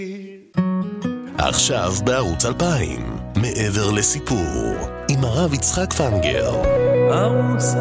עכשיו בערוץ 2000, מעבר לסיפור, עם הרב יצחק פנגר. ערוץ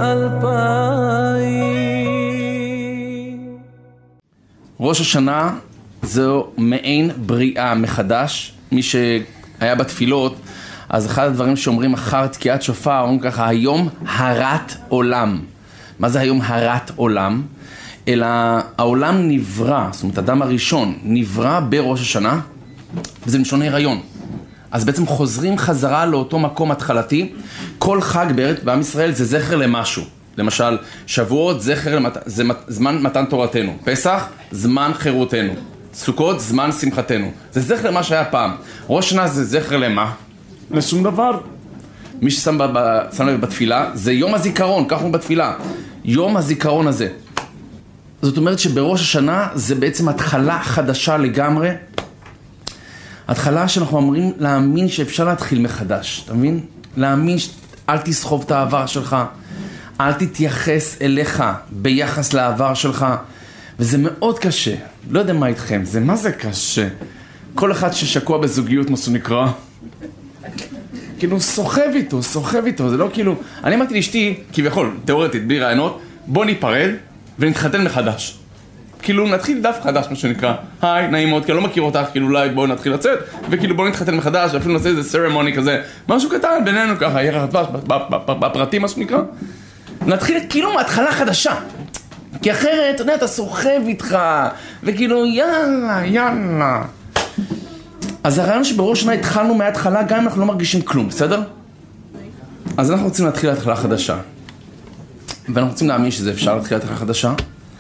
2000. ראש השנה זו מעין בריאה מחדש. מי שהיה בתפילות, אז אחד הדברים שאומרים אחר תקיעת שופר, אומרים ככה, היום הרת עולם. מה זה היום הרת עולם? אלא העולם נברא, זאת אומרת, האדם הראשון נברא בראש השנה, וזה משונה הריון. אז בעצם חוזרים חזרה לאותו מקום התחלתי. כל חג בעם ישראל זה זכר למשהו. למשל, שבועות זה זמן מתן תורתנו. פסח, זמן חירותנו. סוכות, זמן שמחתנו. זה זכר למה שהיה פעם. ראש שנה זה זכר למה? לשום דבר. מי ששם לב בתפילה, זה יום הזיכרון, כך הוא בתפילה. יום הזיכרון הזה. זאת אומרת שבראש השנה זה בעצם התחלה חדשה לגמרי. התחלה שאנחנו אמורים להאמין שאפשר להתחיל מחדש, אתה מבין? להאמין אל תסחוב את העבר שלך, אל תתייחס אליך ביחס לעבר שלך, וזה מאוד קשה. לא יודע מה איתכם, מה זה קשה? כל אחד ששקוע בזוגיות, מה שנקרא, כאילו סוחב איתו, זה לא כאילו, אני אמרתי לאשתי, כביכול, תיאורטית, בלי רעיונות, בוא ניפרד ונתחתן מחדש. כאילו נתחיל דף חדש, מה שנקרא. היי, נעים מאוד, כי אני לא מכיר אותך, כאילו אולי בואו נתחיל לצאת, וכאילו בואו נתחתן מחדש, ואפילו נעשה איזה סרמוני כזה, משהו קטן בינינו ככה, ירח דבש, בפרטים, מה שנקרא. נתחיל כאילו מההתחלה חדשה. כי אחרת, אתה יודע, אתה סוחב איתך, וכאילו יאללה. אז הרעיון שבראש שנה התחלנו מההתחלה, גם אם אנחנו לא מרגישים כלום, בסדר? אז אנחנו רוצים להתחיל להתחלה חדשה. ואנחנו רוצים להאמין שזה אפשר להתחיל להתחלה חדשה.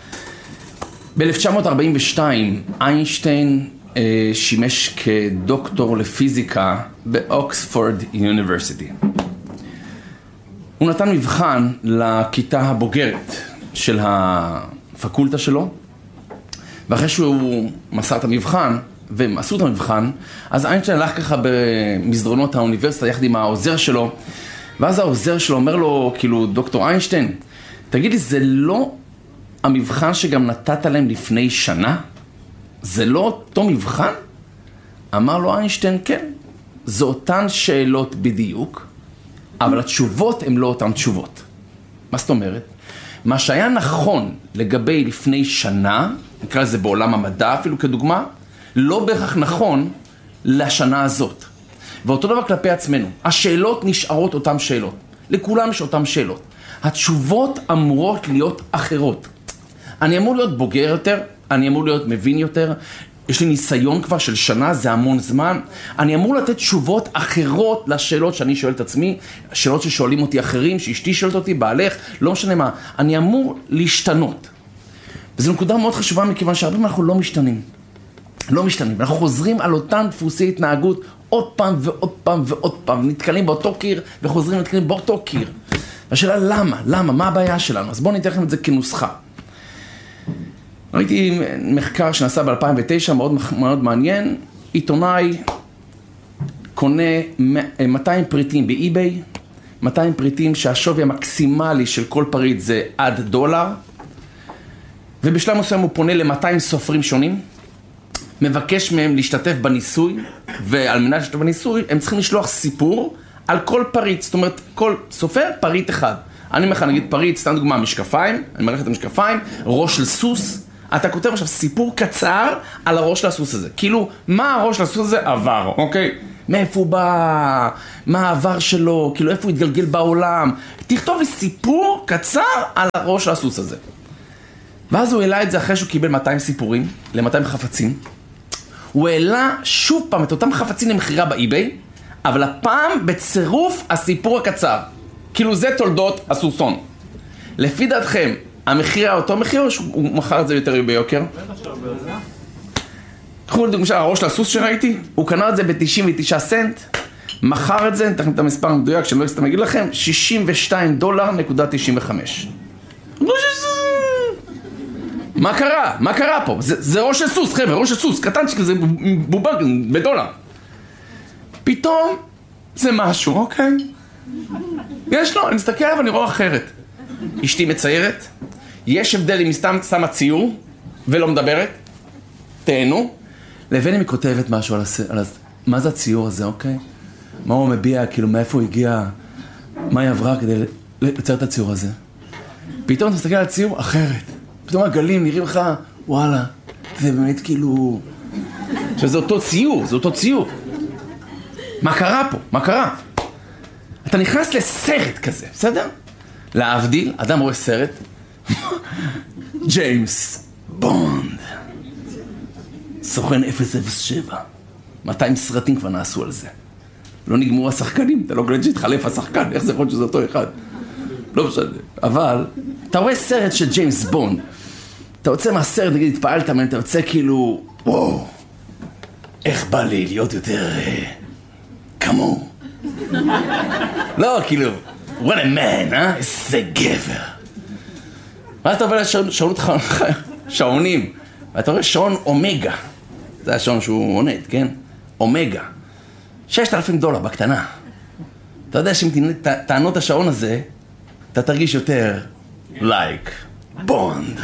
ב-1942 איינשטיין שימש כדוקטור לפיזיקה באוקספורד יוניברסיטי. הוא נתן מבחן לכיתה הבוגרת של הפקולטה שלו, ואחרי שהוא מסר את המבחן, והם עשו את המבחן, אז איינשטיין הלך ככה במסדרונות האוניברסיטה יחד עם העוזר שלו, ואז העוזר שלו אומר לו, כאילו, דוקטור איינשטיין, תגיד לי, זה לא המבחן שגם נתת להם לפני שנה? זה לא אותו מבחן? אמר לו איינשטיין, כן. זה אותן שאלות בדיוק, אבל התשובות הן לא אותן תשובות. מה זאת אומרת? מה שהיה נכון לגבי לפני שנה, נקרא לזה בעולם המדע אפילו כדוגמה, לא בהכרח נכון לשנה הזאת. ואותו דבר כלפי עצמנו. השאלות נשארות אותן שאלות. לכולם יש אותן שאלות. התשובות אמורות להיות אחרות. אני אמור להיות בוגר יותר, אני אמור להיות מבין יותר, יש לי ניסיון כבר של שנה, זה המון זמן. אני אמור לתת תשובות אחרות לשאלות שאני שואל את עצמי, שאלות ששואלים אותי אחרים, שאשתי שואלת אותי, בעלך, לא משנה מה. אני אמור להשתנות. וזו נקודה מאוד חשובה מכיוון שהרבה אנחנו לא משתנים. לא משתנים. אנחנו חוזרים על אותן דפוסי התנהגות עוד פעם ועוד פעם ועוד פעם. נתקלים באותו קיר וחוזרים ונתקלים באותו קיר. והשאלה למה? למה? מה הבעיה שלנו? אז בואו ניתן לכם את זה כנוסחה. ראיתי מחקר שנעשה ב-2009, מאוד מעניין. עיתונאי קונה 200 פריטים באי-ביי, 200 פריטים שהשווי המקסימלי של כל פריט זה $1, ובשלב מסוים הוא פונה ל-200 סופרים שונים, מבקש מהם להשתתף בניסוי, ועל מנת להשתתף בניסוי הם צריכים לשלוח סיפור על כל פריט, זאת אומרת כל סופר פריט אחד. אני אומר לך, נגיד פריט, סתם דוגמה, משקפיים, אני מראה את המשקפיים, ראש של סוס, אתה כותב עכשיו סיפור קצר על הראש של הסוס הזה. כאילו, מה הראש של הסוס הזה עבר, אוקיי? מאיפה הוא בא, מה העבר שלו, כאילו איפה הוא התגלגל בעולם. תכתוב לי סיפור קצר על הראש של הסוס הזה. ואז הוא העלה את זה אחרי שהוא קיבל 200 סיפורים, ל-200 חפצים. הוא העלה שוב פעם את אותם חפצים למחירה באי-ביי, אבל הפעם בצירוף הסיפור הקצר. כאילו זה תולדות הסוסון. לפי דעתכם, המחיר היה אותו מחיר או שהוא מכר את זה יותר ביוקר? קחו לדוגמה הראש של הסוס שראיתי, הוא קנה את זה ב-99 סנט, מכר את זה, אני אתן את המספר המדויק שאני לא אסתם אגיד לכם, $62.95. מה קרה? מה קרה פה? זה ראש של סוס, חבר'ה, ראש של סוס, קטנצ'יק, זה בובה בדולר. פתאום זה משהו, אוקיי? יש לו, אני מסתכל עליו ואני רואה אחרת. אשתי מציירת, יש הבדל אם היא סתם שמה ציור ולא מדברת, תהנו. לבין אם היא כותבת משהו מה זה הציור הזה, אוקיי? מה הוא מביע, כאילו, מאיפה הוא הגיע, מה היא עברה כדי לצייר את הציור הזה. פתאום אתה מסתכל על הציור אחרת. פתאום הגלים נראים לך, וואלה, זה באמת כאילו... שזה אותו ציור, זה אותו ציור. מה קרה פה? מה קרה? אתה נכנס לסרט כזה, בסדר? להבדיל, אדם רואה סרט, ג'יימס בונד, סוכן 007. 200 סרטים כבר נעשו על זה. לא נגמרו השחקנים, אתה לא קולט שהתחלף השחקן, איך זה יכול שזה אותו אחד? לא משנה. אבל, אתה רואה סרט של ג'יימס בונד, אתה יוצא מהסרט, נגיד, התפעלת מהם, אתה יוצא כאילו, וואו, איך בא לי להיות יותר כמוהו. לא, כאילו, what a man, איזה גבר. ואז אתה עובר לשעונים, ואתה רואה שעון אומגה. זה השעון שהוא עונד, כן? אומגה. $6,000 בקטנה. אתה יודע שאם תענות השעון הזה, אתה תרגיש יותר לייק בונד.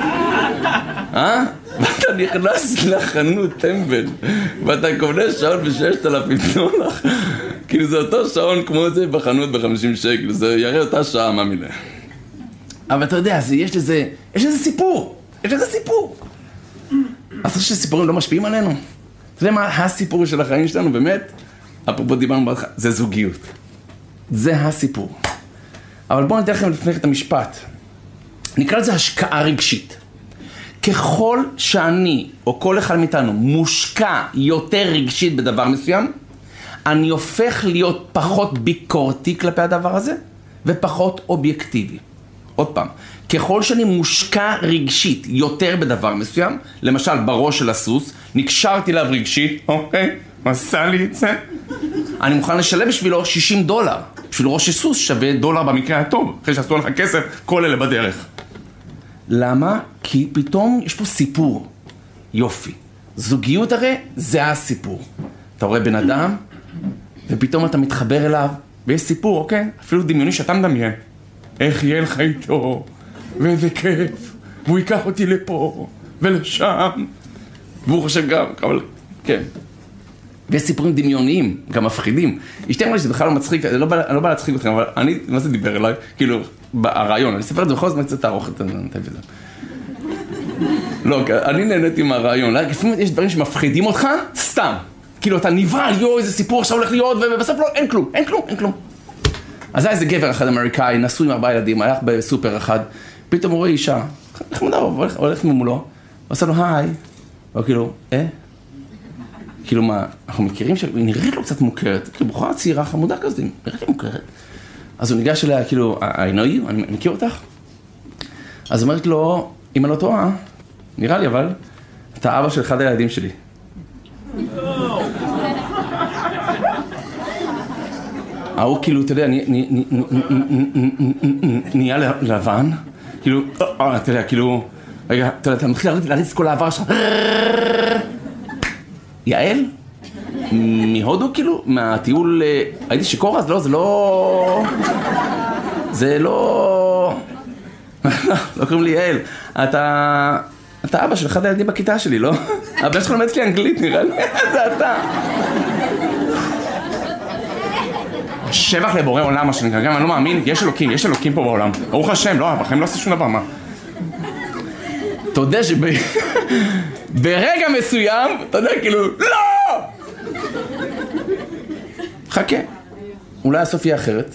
ואתה נכנס לחנות טמבל, ואתה קונה שעון $6,000. כאילו זה אותו שעון כמו זה בחנות $50, זה יראה אותה שעה, מה מילה. אבל אתה יודע, יש לזה סיפור. יש לזה סיפור. אז חושב שסיפורים לא משפיעים עלינו. אתה יודע מה הסיפור של החיים שלנו, באמת? אפרופו דיברנו בהתחלה, זה זוגיות. זה הסיפור. אבל בואו ניתן לכם לפני את המשפט. נקרא לזה השקעה רגשית. ככל שאני, או כל אחד מאיתנו, מושקע יותר רגשית בדבר מסוים, אני הופך להיות פחות ביקורתי כלפי הדבר הזה, ופחות אובייקטיבי. עוד פעם, ככל שאני מושקע רגשית יותר בדבר מסוים, למשל בראש של הסוס, נקשרתי אליו רגשית, אוקיי, עשה לי את זה. אני מוכן לשלם בשבילו $60. בשביל ראש הסוס שווה $1 במקרה הטוב, אחרי שעשו לך כסף, כל אלה בדרך. למה? כי פתאום יש פה סיפור. יופי. זוגיות הרי זה הסיפור. אתה רואה בן אדם, ופתאום אתה מתחבר אליו, ויש סיפור, אוקיי? אפילו דמיוני שאתה מדמיין. איך יהיה לך איתו, ואיזה כיף, והוא ייקח אותי לפה, ולשם, והוא חושב גם, אבל כן. ויש סיפורים דמיוניים, גם מפחידים. אשתי אמרה שזה בכלל לא מצחיק, אני לא בא להצחיק אתכם, אבל אני, מה זה דיבר אליי? כאילו, הרעיון, אני אספר את זה בכל זאת, קצת תערוך את זה. לא, אני נהניתי מהרעיון, לפעמים יש דברים שמפחידים אותך, סתם. כאילו, אתה נבהל, יו, איזה סיפור עכשיו הולך להיות, ובסוף לא, אין כלום. אז היה איזה גבר אחד אמריקאי, נשוי עם 4 ילדים, הלך בסופר אחד, פתאום הוא רואה אישה, איך מודע, הולך ממולו, הוא עושה לו, היי, הוא כאילו, כאילו מה, אנחנו מכירים שהיא נראית לו קצת מוכרת, כאילו בחורה צעירה חמודה כזה, נראית לי מוכרת. אז הוא ניגש אליה, כאילו, I know you, אני מכיר אותך? אז הוא אומרת לו, אם אני לא טועה, נראה לי אבל, אתה אבא של אחד הילדים שלי. ההוא כאילו, אתה יודע, נהיה לבן, כאילו, אתה יודע, כאילו, רגע, אתה מתחיל להריץ כל העבר שלך. יעל? מהודו כאילו? מהטיול... הייתי שיקור אז? לא, זה לא... לא קוראים לי יעל. אתה אבא של אחד הילדים בכיתה שלי, לא? הבן שלך לומד אצלי אנגלית, נראה לי. זה אתה. שבח לבורא עולם, מה שנקרא, גם אני לא מאמין, יש אלוקים פה בעולם. ברוך השם, לא, בחיים לא עושה שום דבר, מה? אתה יודע שברגע מסוים, אתה יודע, כאילו, לא! חכה. אולי הסוף יהיה אחרת.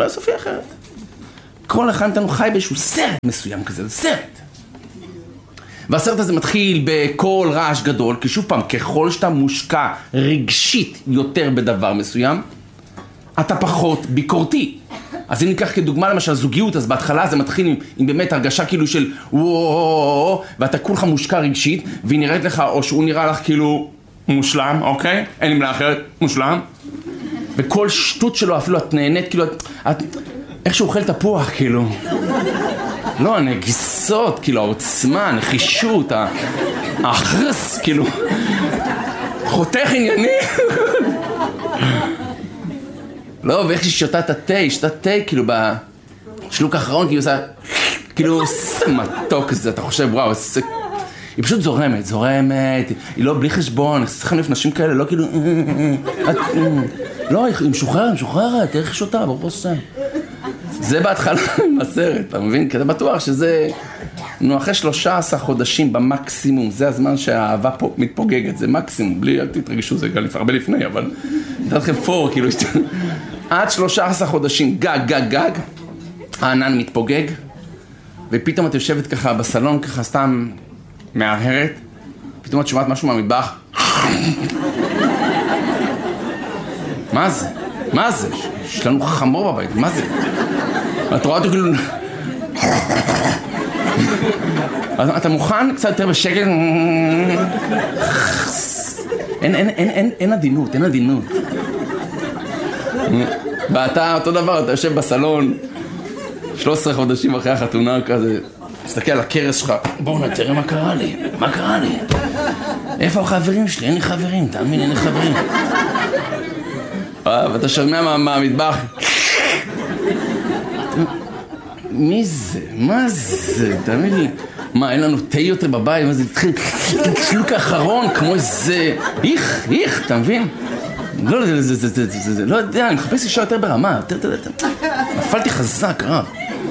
כל אחד מאיתנו חי באיזשהו סרט מסוים כזה, זה סרט. והסרט הזה מתחיל בכל רעש גדול, כי שוב פעם, ככל שאתה מושקע רגשית יותר בדבר מסוים, אתה פחות ביקורתי. אז אם ניקח כדוגמה למשל זוגיות, אז בהתחלה זה מתחיל עם באמת הרגשה כאילו של וואו, ואתה כולך מושקע רגשית, והיא נראית לך, או שהוא נראה לך כאילו מושלם, אוקיי? אין לי מילה אחרת, מושלם. וכל שטות שלו אפילו את נהנית, כאילו, איך שהוא אוכל תפוח, כאילו. לא, הנגיסות, כאילו, העוצמה, הנחישות, האחרס, כאילו. חותך ענייני. לא, ואיך שהיא שותה את התה, כאילו, בשלוק האחרון, כאילו, זה, כאילו, מתוק כזה, אתה חושב, וואו, היא פשוט זורמת, היא לא בלי חשבון, צריכים לפני נשים כאלה, לא כאילו, לא, היא משוחררת, איך יש אותה, ברוך השם. זה בהתחלה עם הסרט, אתה מבין? כי אתה בטוח שזה, אחרי 13 חודשים במקסימום, זה הזמן שהאהבה פה מתפוגגת, זה מקסימום, בלי, אל תתרגשו, זה גם הרבה לפני, אבל נתן לכם פור, כאילו, עד 13 חודשים, גג, הענן מתפוגג, ופתאום את יושבת ככה בסלון, ככה סתם מהרהרת, פתאום את שומעת משהו מהמטבח. מה זה? יש לנו חמור בבית, מה זה? את רואה אותו כאילו... אתה מוכן קצת יותר בשקט? אין עדינות. ואתה אותו דבר, אתה יושב בסלון 13 חודשים אחרי החתונה כזה, תסתכל על הקרס שלך, בואו תראה מה קרה לי. איפה החברים שלי? אין לי חברים, תאמין, אין לי חברים. ואתה שומע מהמטבח, מי זה? מה זה? תאמין לי, מה, אין לנו תה יותר בבית? מה זה? התחיל שלוק האחרון כמו איזה... איך, אתה מבין? לא יודע, אני מחפש אישה יותר ברמה, נפלתי חזק, רב.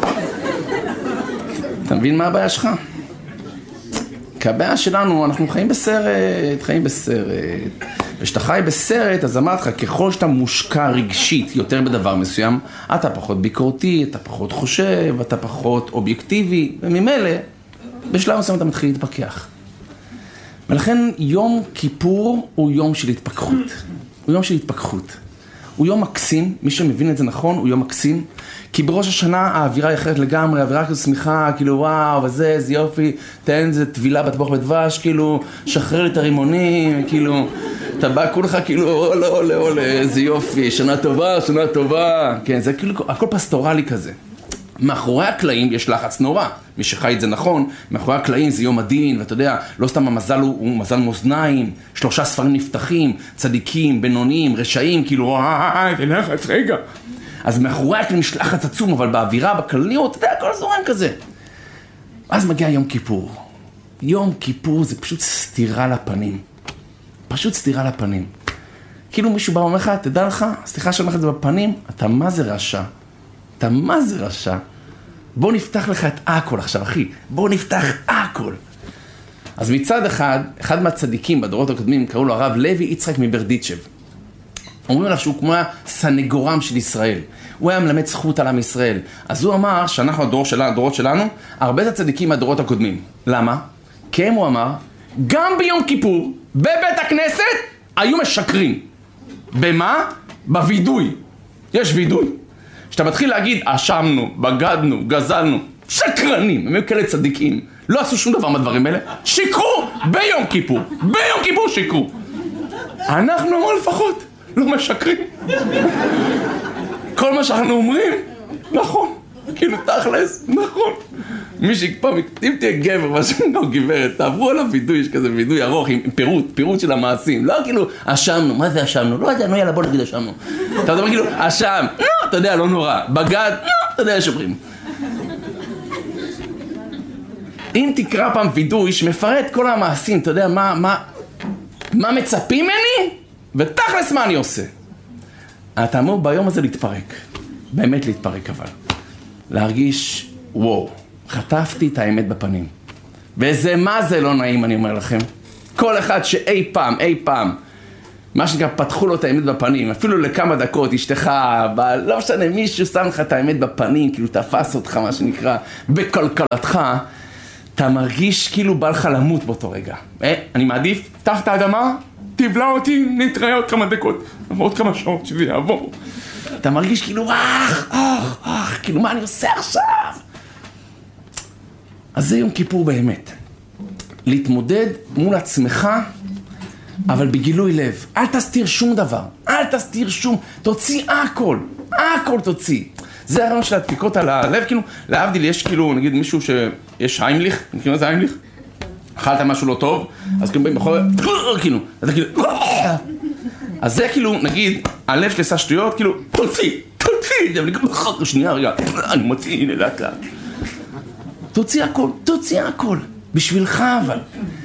אתה מבין מה הבעיה שלך? כי הבעיה שלנו, אנחנו חיים בסרט. ושאתה חי בסרט, אז אמרת לך, ככל שאתה מושקע רגשית יותר בדבר מסוים, אתה פחות ביקורתי, אתה פחות חושב, אתה פחות אובייקטיבי, וממילא, בשלב מסוים אתה מתחיל להתפכח. ולכן יום כיפור הוא יום של התפכחות. הוא יום מקסים, מי שמבין את זה נכון, הוא יום מקסים, כי בראש השנה האווירה היא אחרת לגמרי, האווירה כזו שמחה, כאילו וואו, וזה, זה יופי, תן איזה טבילה בטבוח בדבש, כאילו, שחרר לי את הרימונים, כאילו, אתה בא כולך כאילו, עולה, איזה יופי, שנה טובה, כן, זה כאילו, הכל פסטורלי כזה. מאחורי הקלעים יש לחץ נורא, מי שחי את זה נכון, מאחורי הקלעים זה יום הדין, ואתה יודע, לא סתם המזל הוא מזל מאזניים, 3 ספרים נפתחים, צדיקים, בינוניים, רשעים, כאילו, זה לחץ, רגע. אז מאחורי הקלעים יש לחץ עצום, אבל באווירה, בכלליות, אתה יודע, הכל זורם כזה. אז מגיע יום כיפור. יום כיפור זה פשוט סתירה לפנים. כאילו מישהו בא ואומר לך, תדע לך, סליחה שאני אומר לך את זה בפנים, אתה מה זה רשע? בוא נפתח לך את הכל עכשיו, אחי. בוא נפתח הכל. אז מצד אחד מהצדיקים בדורות הקודמים, קראו לו הרב לוי יצחק מברדיצ'ב. אומרים עליו שהוא כמו הסנגורם של ישראל. הוא היה מלמד זכות על עם ישראל. אז הוא אמר שאנחנו הדורות שלנו, הרבה הצדיקים מהדורות הקודמים. למה? כי הוא אמר, גם ביום כיפור, בבית הכנסת, היו משקרים. במה? בוידוי. יש וידוי. כשאתה מתחיל להגיד, אשמנו, בגדנו, גזלנו, שקרנים, הם היו כאלה צדיקים, לא עשו שום דבר מהדברים האלה, שיקרו ביום כיפור שיקרו. אנחנו אמרו לפחות, לא משקרים. כל מה שאנחנו אומרים, נכון, כאילו תכלס, נכון. מי שיקפה, אם תהיה גבר, מה שאנחנו גברת, תעברו על הוידוי, יש כזה וידוי ארוך עם פירוט של המעשים, לא כאילו, אשמנו, מה זה אשמנו? לא יודע, יאללה בוא נגיד אשמנו. אתה יודע, כאילו, אשם, אתה יודע, לא נורא, בגד, אתה יודע, שומרים. אם תקרא פעם וידוי שמפרט כל המעשים, אתה יודע, מה מצפים ממני? ותכלס מה אני עושה? אתה אמור ביום הזה להתפרק, באמת להתפרק אבל. להרגיש, וואו, חטפתי את האמת בפנים. וזה מה זה לא נעים, אני אומר לכם. כל אחד שאי פעם, מה שנקרא, פתחו לו את האמת בפנים, אפילו לכמה דקות, אשתך, לא משנה, מישהו שם לך את האמת בפנים, כאילו תפס אותך, מה שנקרא, בקלקלתך, אתה מרגיש כאילו בא לך למות באותו רגע. אני מעדיף, פתח את האדמה, תבלע אותי, נתראה עוד כמה דקות, עוד כמה שעות שזה יעבור. אתה מרגיש כאילו, כאילו מה אני עושה עכשיו? אז זה יום כיפור באמת. להתמודד מול עצמך, אבל בגילוי לב. אל תסתיר שום דבר. תוציא הכל תוציא. זה הרעיון של הדפיקות על הלב, כאילו, להבדיל יש כאילו, נגיד מישהו שיש היימליך, כאילו זה היימליך? אכלת משהו לא טוב, אז כאילו באים בכל, כאילו, אתה כאילו, אז זה כאילו, נגיד, הלב שלי עשה שטויות, כאילו, תוציא, שנייה רגע, אני מוציא, הנה לאט לאט. תוציא הכל, בשבילך אבל.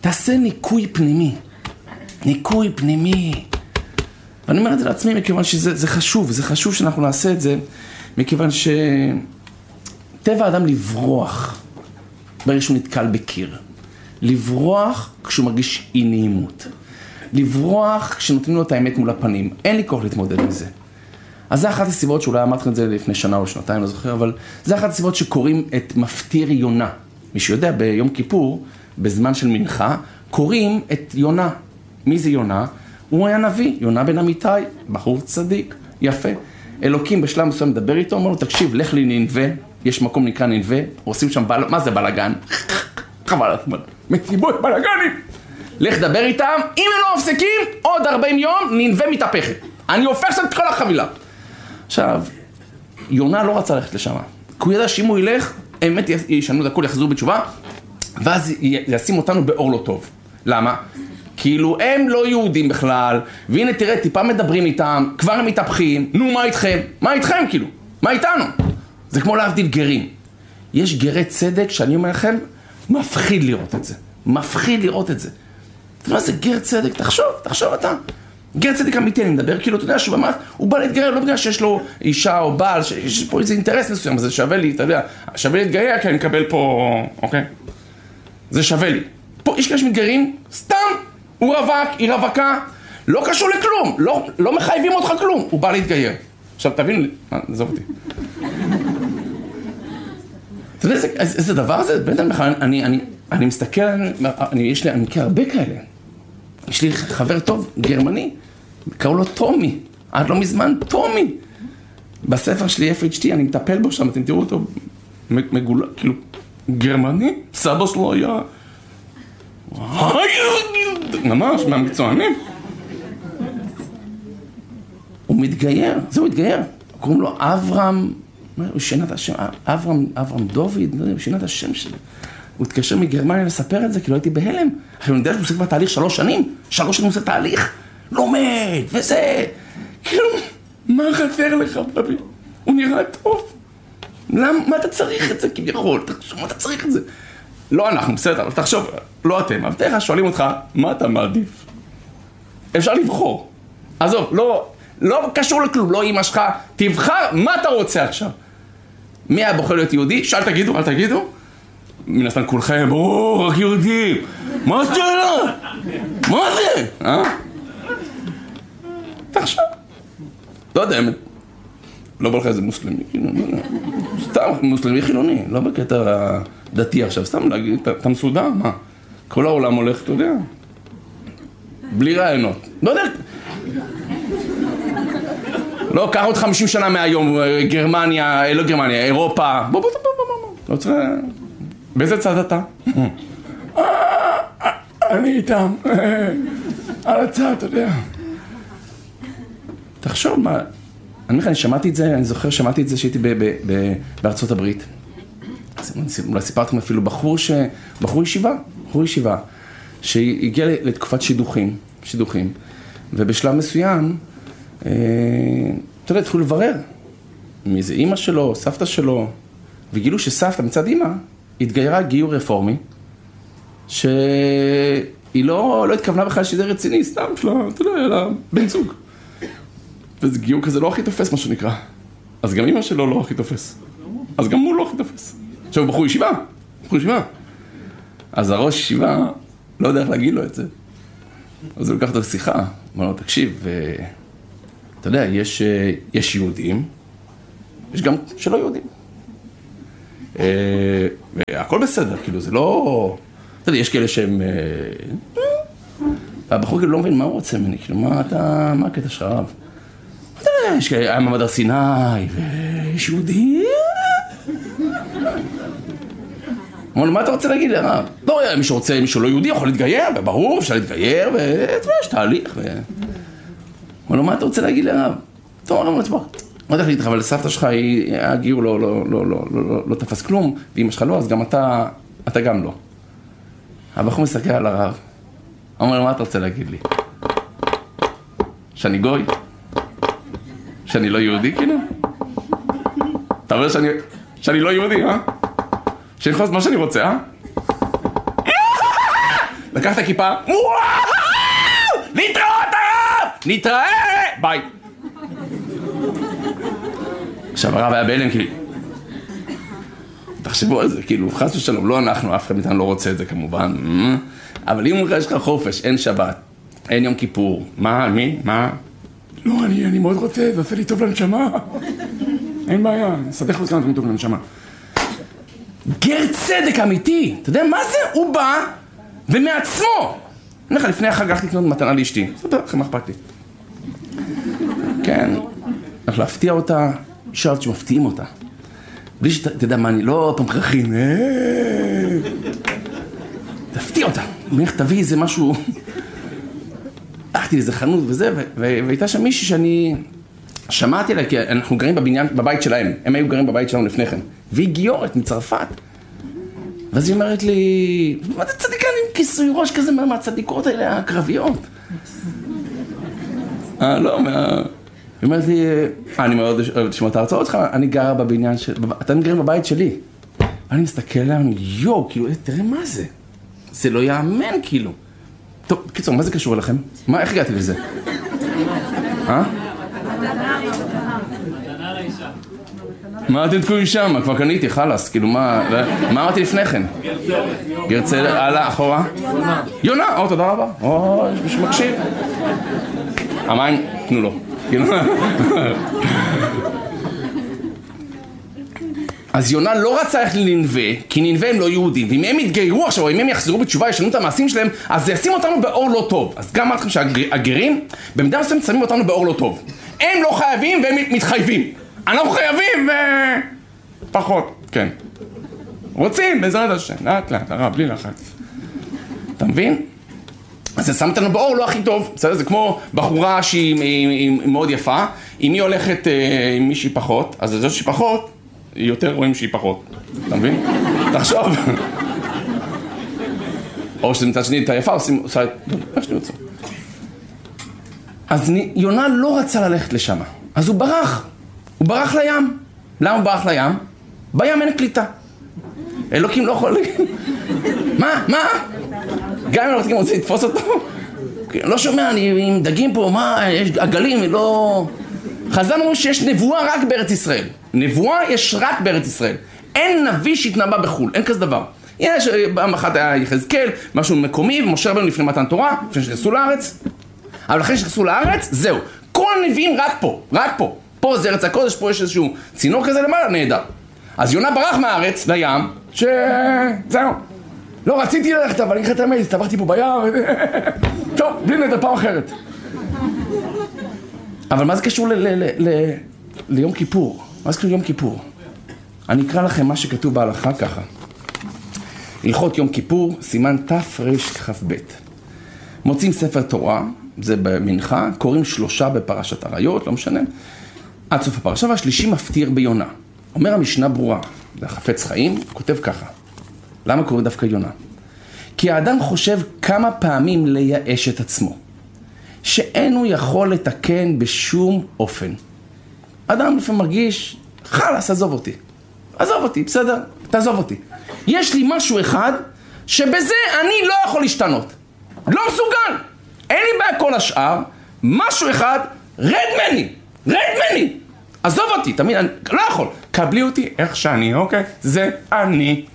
תעשה ניקוי פנימי. ניקוי פנימי. ואני אומר את זה לעצמי מכיוון שזה חשוב, זה חשוב שאנחנו נעשה את זה, מכיוון שטבע האדם לברוח ברגע שהוא נתקל בקיר. לברוח כשהוא מרגיש אי נעימות. לברוח כשנותנים לו את האמת מול הפנים. אין לי כוח להתמודד עם זה. אז זה אחת הסיבות שאולי אמרתי את זה לפני שנה או שנתיים, לא זוכר, אבל זה אחת הסיבות שקוראים את מפטיר יונה. מי שיודע, ביום כיפור, בזמן של מנחה, קוראים את יונה. מי זה יונה? הוא היה נביא, יונה בן אמיתי, בחור צדיק, יפה. אלוקים בשלב מסוים מדבר איתו, אומר לו, תקשיב, לך לי נינווה, יש מקום נקרא נינווה, עושים שם מה זה בלגן? חבל, מסיבות בלגנים. לך דבר איתם, אם הם לא מפסיקים, עוד 40 יום נינווה מתהפכת. אני הופך שם את כל החבילה. עכשיו, יונה לא רצה ללכת לשם. כי הוא ידע שאם הוא ילך, האמת ישנו את הכל, יחזרו בתשובה, ואז ישים אותנו באור לא טוב. למה? כאילו הם לא יהודים בכלל, והנה תראה, טיפה מדברים איתם, כבר הם מתהפכים, נו מה איתכם? מה איתכם כאילו? מה איתנו? זה כמו להבדיל גרים. יש גרי צדק שאני אומר לכם, מפחיד לראות את זה. מפחיד לראות את זה. אתה יודע מה זה גר צדק? תחשוב אתה. גר צדק אמיתי, אני מדבר, כאילו אתה יודע שהוא ממש, הוא בא להתגייר, לא בגלל שיש לו אישה או בעל, שיש פה איזה אינטרס מסוים, זה שווה לי, אתה יודע, שווה לי להתגייר, כי אני מקבל פה, אוקיי? זה שווה לי. פה יש כאלה שמתגיירים, סתם, הוא רווק, היא רווקה, לא קשור לכלום, לא מחייבים אותך כלום, הוא בא להתגייר. עכשיו תבין, עזוב אותי. אתה יודע איזה דבר זה? בטח אני מסתכל, אני מכיר הרבה כאלה. יש לי חבר טוב, גרמני, קראו לו טומי, עד לא מזמן טומי. בספר שלי FHT, אני מטפל בו שם, אתם תראו אותו מגולה, כאילו, גרמני, סבא שלו היה... ממש, מהמקצוענים. הוא מתגייר, הוא מתגייר. קוראים לו אברהם, הוא שינה את השם, אברהם דוד, הוא שינה את השם שלו. הוא התקשר מגרמניה לספר את זה, כי לא הייתי בהלם. אני יודע שהוא עושה כבר תהליך 3 שנים. 3 שנים הוא עושה תהליך. לומד, וזה... כאילו, מה חסר לך, בבי? הוא נראה טוב. מה אתה צריך את זה כביכול? תחשוב, מה אתה צריך את זה? לא אנחנו, בסדר, תחשוב, לא אתם. אבל תכף שואלים אותך, מה אתה מעדיף? אפשר לבחור. עזוב, לא קשור לכלום, לא אמא שלך. תבחר מה אתה רוצה עכשיו. מי היה בוחר להיות יהודי? שאל תגידו, אל תגידו. מן הסתם כולכם, רק יהודים. מה השאלה? מה זה? תחשב. לא יודע, לא בא לך איזה מוסלמי, סתם מוסלמי חילוני, לא בקטע דתי עכשיו, סתם להגיד, אתה מסודר? מה? כל העולם הולך, אתה יודע, בלי רעיונות. לא יודע. לא, קח עוד 50 שנה מהיום, גרמניה, לא גרמניה, אירופה. בוא. לא צריך... באיזה צד אתה? אני איתם. על הצד, אתה יודע. תחשוב מה... אני שמעתי את זה, אני זוכר שמעתי את זה שהייתי בארצות הברית. אולי סיפרתם אפילו בחור ישיבה, שהגיע לתקופת שידוכים, ובשלב מסוים, אתה יודע, התחילו לברר מי זה אמא שלו, סבתא שלו, וגילו שסבתא מצד אמא, התגיירה גיור רפורמי, שהיא לא התכוונה בכלל שזה רציני, סתם שלה, אתה יודע, אלא בן זוג. וזה גיור כזה לא הכי תופס, מה שנקרא. אז גם אמא שלו לא הכי תופס. אז גם הוא לא הכי תופס. עכשיו, בחור ישיבה. אז הראש ישיבה, לא יודע איך להגיד לו את זה. אז הוא לקח אותו לשיחה, אמר לו, תקשיב, אתה יודע, יש יהודים, יש גם שלא יהודים. והכל בסדר, כאילו, זה לא... אתה יודע, יש כאלה שהם... והבחור כאילו לא מבין מה הוא רוצה ממני, כאילו, מה הקטע שלך רב? אתה יודע, יש כאלה, היה מעמד הר סיני, ויש יהודי... אמרנו, מה אתה רוצה להגיד לי, הרב? לא, מי שרוצה, מי שלא יהודי יכול להתגייר, וברור, אפשר להתגייר, ואתה יודע, יש תהליך, אמרנו, מה אתה רוצה להגיד לי, הרב? טוב, הרב, נצבח. לא יודע להגיד לך, אבל סבתא שלך, הגיור לא תפס כלום, ואמא שלך לא, אז גם אתה גם לא. הבחור מסתכל על הרב, אמר לו, מה אתה רוצה להגיד לי? שאני גוי? שאני לא יהודי, כאילו? אתה אומר שאני לא יהודי, שאני יכול לעשות מה שאני רוצה, לקח את הכיפה, וואו! להתראות הרב! נתראה! ביי. עכשיו הרב היה בהלם, כאילו, תחשבו על זה, כאילו, חס ושלום, לא אנחנו, אף אחד מאיתנו לא רוצה את זה כמובן, אבל אם יש לך חופש, אין שבת, אין יום כיפור, מה, מי, מה? לא, אני מאוד רוצה, זה עושה לי טוב לנשמה. אין בעיה, סדך לו כמה דברים טוב לנשמה. גר צדק אמיתי, אתה יודע מה זה? הוא בא ומעצמו. אני לך, לפני החג הלכתי לקנות מתנה לאשתי, ספר לכם מה אכפת לי. כן, הלך להפתיע אותה, אישה עוד שמפתיעים אותה. בלי שאתה יודע מה, אני לא פמחרחים, תפתיע אותה, מלך תביא איזה משהו, הלכתי לאיזה חנות וזה, והייתה שם מישהי שאני שמעתי עליה, כי אנחנו גרים בבניין, בבית שלהם, הם היו גרים בבית שלנו לפני כן, והיא גיורת מצרפת. ואז היא אומרת לי, מה זה צדיקה עם כיסוי ראש כזה מהצדיקות האלה הקרביות? לא, היא אומרת לי, אני מאוד אוהב לשמוע את ההרצאות שלך, אני גרה בבניין של... אתם גרים בבית שלי. אני מסתכל עליהם, יואו, כאילו, תראה מה זה? זה לא יאמן, כאילו. טוב, קיצור, מה זה קשור אליכם? מה, איך הגעתי לזה? מה אתם תקועים שם? כבר קניתי, חלס, כאילו, מה אמרתי לפני כן? גרצל, הלאה, אחורה? יונה, תודה רבה. יש מישהו מקשיב. המים, תנו לו. אז יונה לא רצה ללכת לנינווה, כי נינווה הם לא יהודים, ואם הם יתגיירו עכשיו, או אם הם יחזרו בתשובה, ישנו את המעשים שלהם, אז זה ישים אותנו באור לא טוב. אז גם אמרתם שהגרים, במידה מסוימת שמים אותנו באור לא טוב. הם לא חייבים והם מתחייבים. אנחנו חייבים פחות, כן. רוצים, בעזרת השם, לאט לאט, הרב, בלי לחץ. אתה מבין? אז זה שם אותנו באור לא הכי טוב, בסדר? זה כמו בחורה שהיא מאוד יפה, אם היא הולכת עם מישהי פחות, אז זאת שהיא פחות, יותר רואים שהיא פחות, אתה מבין? תחשוב. או שזה מצד שני, אתה יפה, עושה את... איך שאתם יוצאים. אז יונה לא רצה ללכת לשם, אז הוא ברח לים. למה הוא ברח לים? בים אין קליטה. אלוקים לא יכול... מה? גם אם אלוקים רוצה לתפוס אותו? לא שומע, אני עם דגים פה, מה? יש עגלים, לא... חז"ל אומרים שיש נבואה רק בארץ ישראל. נבואה יש רק בארץ ישראל. אין נביא שהתנבא בחו"ל, אין כזה דבר. יש, פעם אחת היה יחזקאל, משהו מקומי, ומשה רבנו לפני מתן תורה, לפני שנכנסו לארץ. אבל אחרי שנכנסו לארץ, זהו. כל הנביאים רק פה. פה זה ארץ הקודש, פה יש איזשהו צינור כזה למעלה, נהדר. אז יונה ברח מהארץ לים, זהו. לא רציתי ללכת, אבל אני חייבת המייז, הסתבכתי פה ביער, טוב, בלי נדל פעם אחרת. אבל מה זה קשור ליום כיפור? מה זה קשור ליום כיפור? אני אקרא לכם מה שכתוב בהלכה ככה. הלכות יום כיפור, סימן תרכ"ב. מוצאים ספר תורה, זה במנחה, קוראים 3 בפרשת עריות, לא משנה, עד סוף הפרשה, והשלישי מפטיר ביונה. אומר המשנה ברורה, זה חפץ חיים, כותב ככה. למה קורא דווקא יונה? כי האדם חושב כמה פעמים לייאש את עצמו, שאין הוא יכול לתקן בשום אופן. אדם לפעמים מרגיש, חלס, עזוב אותי, בסדר? תעזוב אותי. יש לי משהו אחד, שבזה אני לא יכול להשתנות. לא מסוגל. אין לי בעיה כל השאר, משהו אחד, רד מני. עזוב אותי, תמיד, אני לא יכול. קבלי אותי איך שאני, אוקיי? זה אני.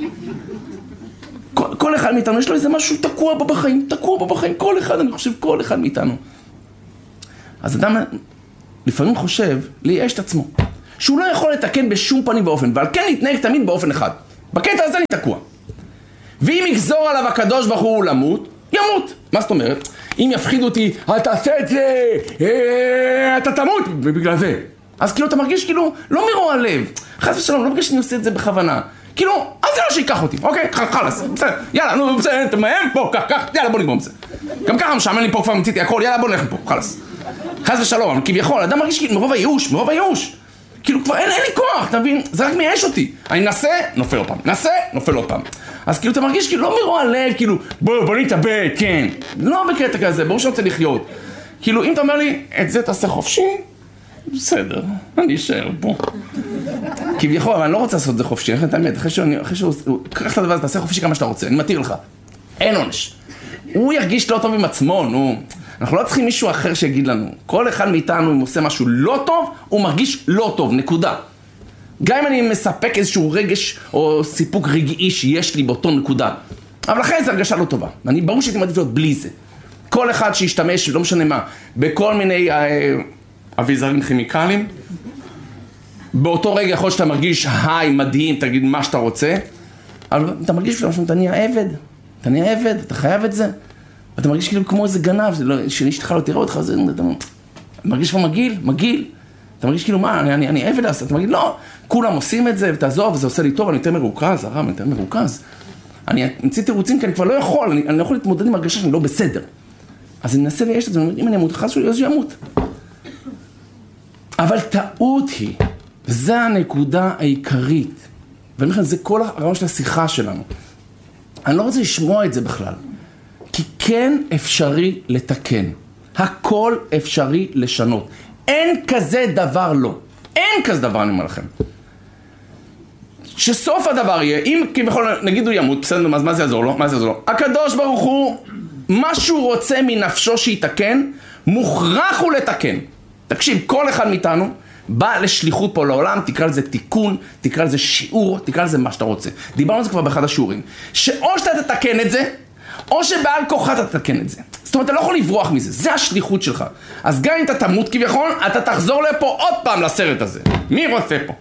כל אחד מאיתנו, יש לו איזה משהו תקוע בחיים, כל אחד מאיתנו. אז אדם לפעמים חושב, לייאש את עצמו, שהוא לא יכול לתקן בשום פנים ואופן, ועל כן להתנהג תמיד באופן אחד. בקטע הזה אני תקוע. ואם יגזור עליו הקדוש ברוך הוא למות, ימות. מה זאת אומרת? אם יפחיד אותי, אל תעשה את זה, אתה תמות, ובגלל זה. אז כאילו אתה מרגיש כאילו, לא מרוע לב, חס ושלום, לא מרגיש שאני עושה את זה בכוונה. כאילו, אז זה לא שיקח אותי, אוקיי? חלס, בסדר, יאללה, נו, בסדר, אתה מהם, בוא, כך, יאללה, בוא נגמור בזה. גם ככה משעמם לי פה, כבר מציתי הכל, יאללה, בוא נלך פה, חלס. חס ושלום, אבל כביכול, אדם מרגיש כאילו, מרוב הייאוש. כאילו, כבר אין לי כוח, אתה מבין? זה רק מייאש אותי. אני ננסה, נופל עוד פעם. אז כאילו, אתה מרגיש כאילו, לא מרוע לב, כאילו, בוא נתאבד, כן. לא בקטע כזה, ברור שאני רוצה לחיות. כאילו, אם אתה אומר לי, את זה תעשה חופשי, בסדר, אני אשאר פה. כביכול, אבל אני לא רוצה לעשות את זה חופשי, אחרי שהוא, קח את הדבר הזה, תעשה חופשי כמה שאתה רוצה, אני מתיר לך. אין עונש. הוא ירגיש לא טוב עם עצמו, נו. אנחנו לא צריכים מישהו אחר שיגיד לנו. כל אחד מאיתנו, אם עושה משהו לא טוב, הוא מרגיש לא טוב, נקודה. גם אם אני מספק איזשהו רגש או סיפוק רגעי שיש לי באותו נקודה. אבל לכן זה הרגשה לא טובה. אני ברור שהייתי מעדיף להיות בלי זה. כל אחד שישתמש, לא משנה מה, בכל מיני אביזרים כימיקליים, באותו רגע יכול שאתה מרגיש היי, מדהים, תגיד מה שאתה רוצה, אבל אתה מרגיש פשוט, אתה נהיה עבד. אתה נהיה עבד, אתה חייב את זה. אתה מרגיש כאילו כמו איזה גנב, שאשתך לא תראה אותך, אתה מרגיש כבר מגעיל. אתה מרגיש כאילו מה, אני עבד לעשות, אתה מרגיש לא, כולם עושים את זה ותעזוב, וזה עושה לי טוב, אני יותר מרוכז, הרב, אני יותר מרוכז. אני אמציא תירוצים כי אני כבר לא יכול, אני לא יכול להתמודד עם הרגשה שאני לא בסדר. אז אני מנסה ויש את זה, אם אני אמות, חס שלי, אז הוא ימות. אבל טעות היא, וזו הנקודה העיקרית, ואני חושב, זה כל הרעיון של השיחה שלנו. אני לא רוצה לשמוע את זה בכלל, כי כן אפשרי לתקן, הכל אפשרי לשנות. אין כזה דבר לא, אין כזה דבר אני אומר לכם. שסוף הדבר יהיה, אם כביכול נגיד הוא ימות, בסדר, אז מה זה יעזור לו? מה זה יעזור לו? הקדוש ברוך הוא, מה שהוא רוצה מנפשו שיתקן, מוכרח הוא לתקן. תקשיב, כל אחד מאיתנו בא לשליחות פה לעולם, תקרא לזה תיקון, תקרא לזה שיעור, תקרא לזה מה שאתה רוצה. דיברנו על זה כבר באחד השיעורים. שאו שאתה תתקן את זה, או שבעל כוחה אתה תתקן את זה. זאת אומרת, אתה לא יכול לברוח מזה, זה השליחות שלך. אז גם אם אתה תמות כביכול, אתה תחזור לפה עוד פעם לסרט הזה. מי רוצה פה?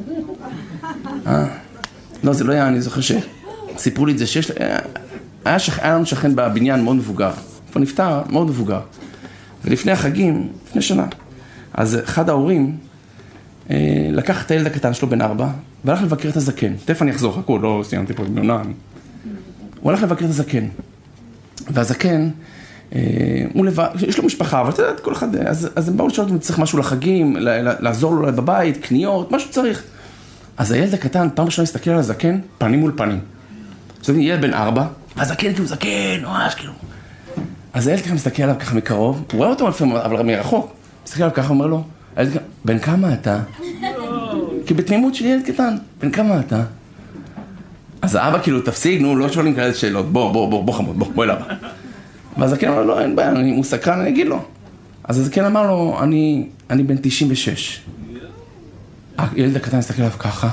לא, זה לא היה, אני זוכר שסיפרו לי את זה שיש... היה לנו שכן בבניין מאוד מבוגר. הוא נפטר מאוד מבוגר. ולפני החגים, לפני שנה, אז אחד ההורים לקח את הילד הקטן שלו בן 4, והלך לבקר את הזקן. תכף אני אחזור, חכו, לא סיימתי פה במיונה. הוא הלך לבקר את הזקן. והזקן, יש לו משפחה, אבל אתה יודע, כל אחד, אז הם באו לשאול אותו אם צריך משהו לחגים, לעזור לו בבית, קניות, משהו צריך. אז הילד הקטן, פעם ראשונה הסתכל על הזקן, פנים מול פנים. זאת אומרת, ילד בן 4, והזקן כאילו זקן, ממש כאילו. אז הילד ככה מסתכל עליו ככה מקרוב, הוא רואה אותו לפעמים, אבל מרחוק. מסתכל עליו ככה, אומר לו, בן כמה אתה? כי בתמימות של ילד קטן, בן כמה אתה? אז האבא כאילו תפסיק, נו, לא שואלים כאלה שאלות, בוא חמוד, בוא אל אבא. והזקן אמר לו, לא, אין בעיה, הוא סקרן, אני אגיד לו. אז הזקן אמר לו, אני בן 96. הילד הקטן הסתכל עליו ככה,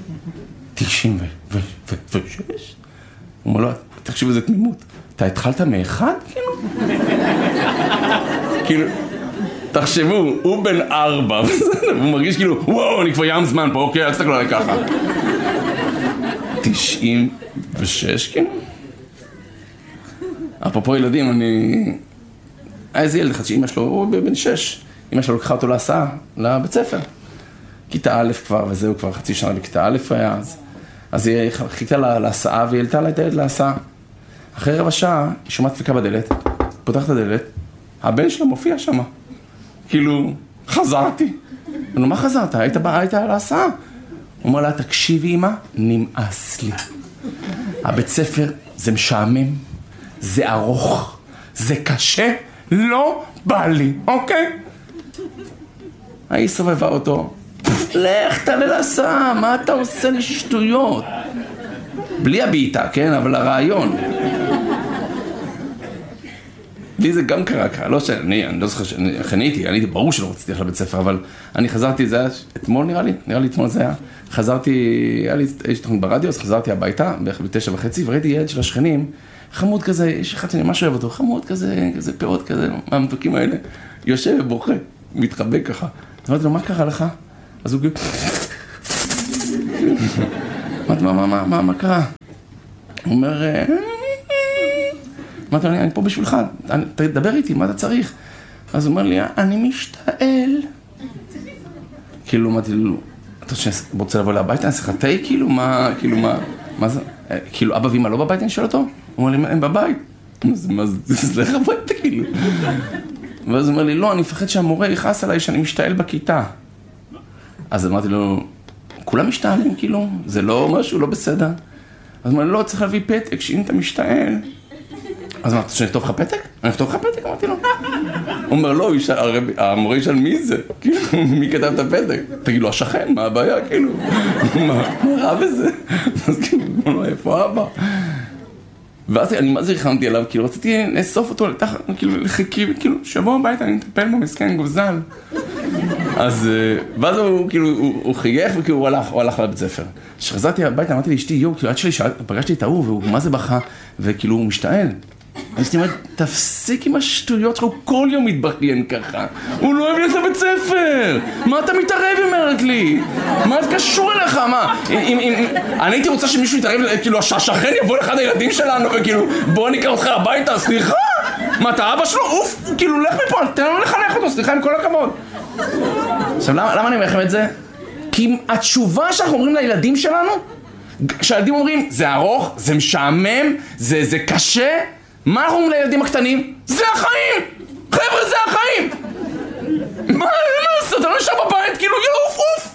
96? הוא אומר לו, תקשיב איזה תמימות, אתה התחלת מאחד? כאילו, תחשבו, הוא בן 4, הוא מרגיש כאילו, וואו, אני כבר ים זמן פה, אוקיי, אל תסתכלו עליי ככה. 96, כאילו? אפרופו ילדים, היה איזה ילד אחד שאמא שלו, הוא בן 6, אמא שלו לקחה אותו להסעה, לבית ספר. כיתה א' כבר, וזהו כבר חצי שנה בכיתה א' היה אז היא חיכתה להסעה והיא העלתה לה את הילד להסעה. אחרי רבע שעה, היא שומעת דפיקה בדלת, פותחת את הדלת, הבן שלה מופיע שם. כאילו, חזרתי. נו, מה חזרת? היית על ההסעה. הוא אומר לה, תקשיבי אמא, נמאס לי. הבית ספר זה משעמם, זה ארוך, זה קשה, לא בא לי, אוקיי? היא סובבה אותו. לך תעלה להסעה, מה אתה עושה לי שטויות? בלי הביטה, כן? אבל הרעיון. לי זה גם קרה, לא שאני לא זוכר, אני הייתי ברור שלא רציתי ללכת לבית ספר, אבל אני חזרתי, זה היה אתמול נראה לי אתמול זה היה, חזרתי, היה לי תוכנית ברדיו, אז חזרתי הביתה, בערך ב9:30, וראיתי ילד של השכנים, חמוד כזה, יש אחד שאני ממש אוהב אותו, חמוד כזה פאות כזה, מהמתוקים האלה, יושב ובוכה, מתחבק ככה. אז אמרתי לו, מה קרה לך? אז הוא אמרתי, מה קרה? הוא אומר, אמרתי לו, אני פה בשבילך, תדבר איתי, מה אתה צריך? אז הוא אומר לי, אני משתעל. כאילו, אמרתי לו, אתה רוצה לבוא להביתה, אני צריך תה, כאילו, מה זה? כאילו, אבא ואמא לא בבית, אני שואל אותו? הוא אומר לי, הם בבית. מה זה, לך הביתה, כאילו. ואז הוא אומר לי, לא, אני מפחד שהמורה יכעס עליי שאני משתעל בכיתה. אז אמרתי לו, כולם משתעלים, כאילו, זה לא משהו, לא בסדר. אז הוא אומר, לא, צריך להביא פתק, שאם אתה משתעל. אז אמרתי, שאני אכתוב לך פתק? אני אכתוב לך פתק? אמרתי לו. הוא אומר, לא, המורה ישאל מי זה? כאילו, מי כתב את הפתק? תגיד לו, השכן, מה הבעיה? כאילו, מה רע בזה? אז כאילו, איפה אבא? ואז אני מה זה ריחמתי עליו, כאילו רציתי לאסוף אותו לתחת, כאילו לחכי, כאילו שבוע הביתה, אני מטפל בו, מסכן, גוזל. אז, ואז הוא כאילו, הוא חייך וכאילו הוא הלך לבית ספר. כשחזרתי הביתה, אמרתי לאשתי, יו, כאילו עד שלי פגשתי את ההוא, והוא מה זה בכה, וכאילו הוא משתעל. אז אשתי אומרת, תפסיק עם השטויות שלך, הוא כל יום מתבכיין ככה. הוא לא אוהב ללכת לבית ספר. מה אתה מתערב, אומרת לי? מה זה קשור אליך? מה? אני הייתי רוצה שמישהו יתערב, כאילו השכן יבוא לאחד הילדים שלנו, וכאילו, בוא ניקח אותך הביתה, סליחה? מה, אתה אבא שלו? אוף, כאילו, לך מפה, תן לנו לחנך אותו, סליחה, עם כל הכבוד. עכשיו, למה אני אומר לכם את זה? כי התשובה שאנחנו אומרים לילדים שלנו, כשהילדים אומרים, זה ארוך, זה משעמם, זה קשה, מה אנחנו אומרים לילדים הקטנים? זה החיים! חבר'ה, זה החיים! מה לעשות? אתה לא נשאר בבית, כאילו, יאוף, אוף!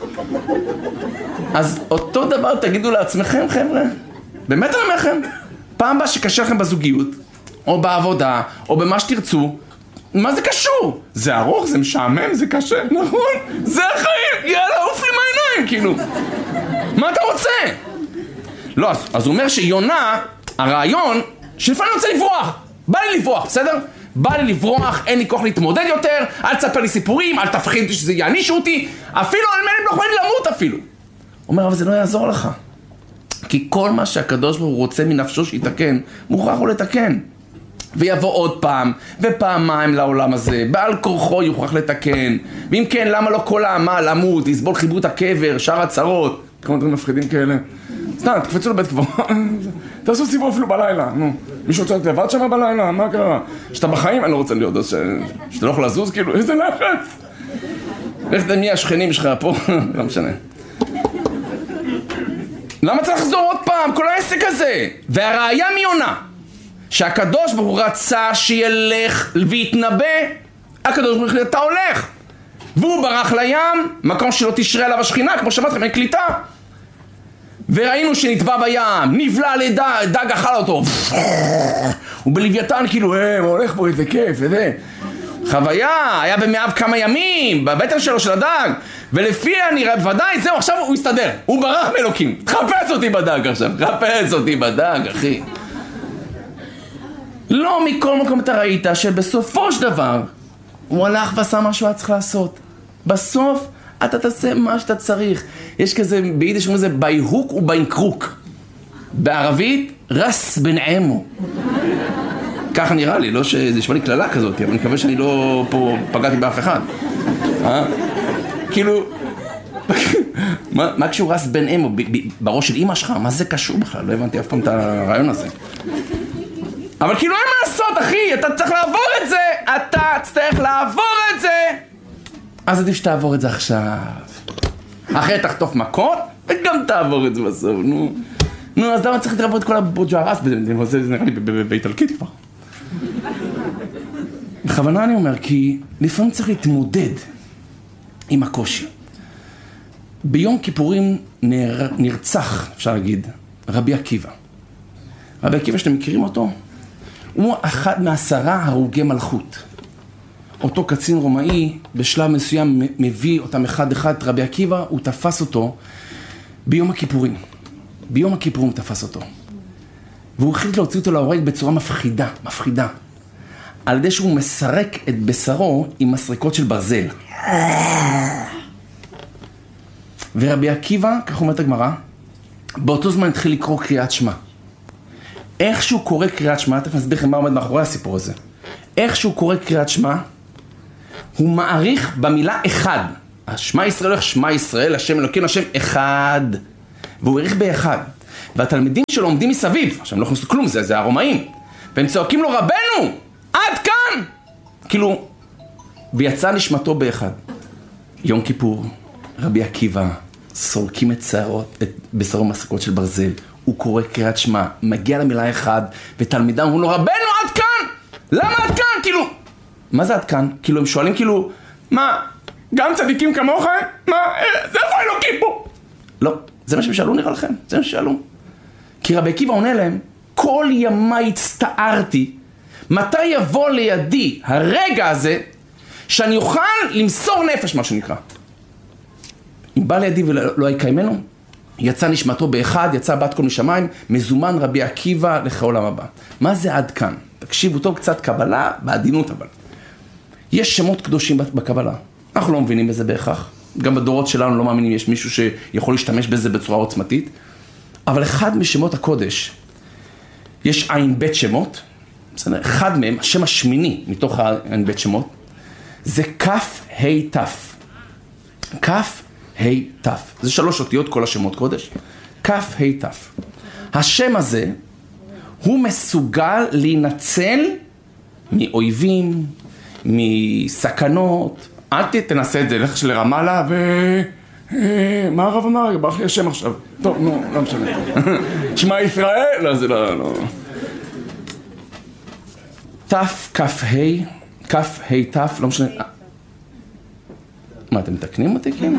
אז אותו דבר תגידו לעצמכם, חבר'ה. באמת אני אומר לכם. פעם הבאה שקשה לכם בזוגיות, או בעבודה, או במה שתרצו, מה זה קשור? זה ארוך, זה משעמם, זה קשה, נכון? זה החיים! יאללה, עוף לי מהעיניים, כאילו. מה אתה רוצה? לא, אז הוא אומר שיונה, הרעיון, שלפעמים אני רוצה לברוח. בא לי לברוח, בסדר? בא לי לברוח, אין לי כוח להתמודד יותר, אל תספר לי סיפורים, אל תפחיד אותי שזה יענישו אותי, אפילו על מנים לא יכולים למות אפילו. הוא אומר, אבל זה לא יעזור לך. כי כל מה שהקדוש ברוך הוא רוצה מנפשו שיתקן, מוכרח הוא לתקן. ויבוא עוד פעם, ופעמיים לעולם הזה, בעל כורחו יוכרח לתקן. ואם כן, למה לא כל העמה למות, לסבול חיברות הקבר, שאר הצרות? כמה דברים מפחידים כאלה. סתם, תקפצו לבית קבורה. תעשו סיבוב אפילו בלילה, נו. מישהו רוצה להיות לבד שם בלילה? מה קרה? שאתה בחיים, אני לא רוצה להיות, אז שאתה לא יכול לזוז, כאילו, איזה לחץ. לך מי השכנים שלך פה? לא משנה. למה צריך לחזור עוד פעם? כל העסק הזה. והראיה מי עונה? שהקדוש ברוך הוא רצה שילך ויתנבא, הקדוש ברוך הוא אתה הולך. והוא ברח לים, מקום שלא תשרה עליו השכינה, כמו שאמרתם, אין קליטה. וראינו שנטבע בים, נבלע לדג, דג אכל אותו. ובלוויתן כאילו, מה הולך פה, איזה כיף, וזה. חוויה, היה במאב כמה ימים, בבטן שלו של הדג. ולפי הנראה, בוודאי, זהו, עכשיו הוא הסתדר. הוא ברח מאלוקים. תחפש אותי בדג עכשיו, תחפש אותי בדג, אחי. לא מכל מקום אתה ראית שבסופו של דבר הוא הלך ועשה מה שהוא היה צריך לעשות. בסוף אתה תעשה מה שאתה צריך. יש כזה, ביידיש אומרים לזה, בי הוק ובי קרוק. בערבית, רס בן עמו. ככה נראה לי, לא שזה נשמע לי כללה כזאת, אבל אני מקווה שאני לא פה פגעתי באף אחד. כאילו, מה קשור רס בן עמו? בראש של אמא שלך? מה זה קשור בכלל? לא הבנתי אף פעם את הרעיון הזה. אבל כאילו אין מה לעשות, אחי, אתה צריך לעבור את זה, אתה צריך לעבור את זה. אז עדיף שתעבור את זה עכשיו. אחרי תחטוף מכות, וגם תעבור את זה בסוף, נו. נו, אז למה צריך לעבור את כל הבוג'רס? זה נראה לי באיטלקית כבר. בכוונה אני אומר, כי לפעמים צריך להתמודד עם הקושי. ביום כיפורים נרצח, אפשר להגיד, רבי עקיבא. רבי עקיבא שאתם מכירים אותו? הוא אחד מ10 הרוגי מלכות. אותו קצין רומאי בשלב מסוים מביא אותם אחד את רבי עקיבא, הוא תפס אותו ביום הכיפורים. ביום הכיפורים הוא תפס אותו. והוא החליט להוציא אותו להורג בצורה מפחידה. על ידי שהוא מסרק את בשרו עם מסריקות של ברזל. ורבי עקיבא, כך אומרת הגמרא, באותו זמן התחיל לקרוא קריאת שמע. איך שהוא קורא קריאת שמע, תכף נסביר לכם מה עומד מאחורי הסיפור הזה. איך שהוא קורא קריאת שמע, הוא מעריך במילה אחד. שמע ישראל הולך שמע ישראל, השם אלוקינו, השם אחד. והוא העריך באחד. והתלמידים שלו עומדים מסביב, עכשיו הם לא יכולים כלום, זה הרומאים. והם צועקים לו, רבנו, עד כאן! כאילו, ויצא נשמתו באחד. יום כיפור, רבי עקיבא, סורקים את בשרו מסריקות של ברזל. הוא קורא קריאת שמע, מגיע למילה אחד, ותלמידם אומרים לו, רבנו, עד כאן! למה עד כאן? כאילו, מה זה עד כאן? כאילו, הם שואלים כאילו, מה, גם צדיקים כמוכם? מה, זה איפה אלוקים פה? לא, זה מה שהם שאלו נראה לכם, זה מה ששאלו. כי רבי עקיבא עונה להם, כל ימי הצטערתי, מתי יבוא לידי הרגע הזה, שאני אוכל למסור נפש, מה שנקרא. אם בא לידי ולא יקיימנו, יצא נשמתו באחד, יצא בת קול משמיים, מזומן רבי עקיבא לעולם הבא. מה זה עד כאן? תקשיבו טוב, קצת קבלה, בעדינות אבל. יש שמות קדושים בקבלה. אנחנו לא מבינים בזה בהכרח. גם בדורות שלנו לא מאמינים יש מישהו שיכול להשתמש בזה בצורה עוצמתית. אבל אחד משמות הקודש, יש עין בית שמות, בסדר? אחד מהם, השם השמיני מתוך העין בית שמות, זה כף ה' תף. כף ה' תף. זה 3 אותיות כל השמות קודש. כף ה' תף. השם הזה, הוא מסוגל להינצל מאויבים, מסכנות. אל תנסה את זה, לך לרמאללה מה הרב אמר? ברח לי השם עכשיו. טוב, נו, לא משנה. שמע ישראל? לא, זה לא. תף, כף ה' תף, לא משנה. מה, אתם מתקנים אותי? כן.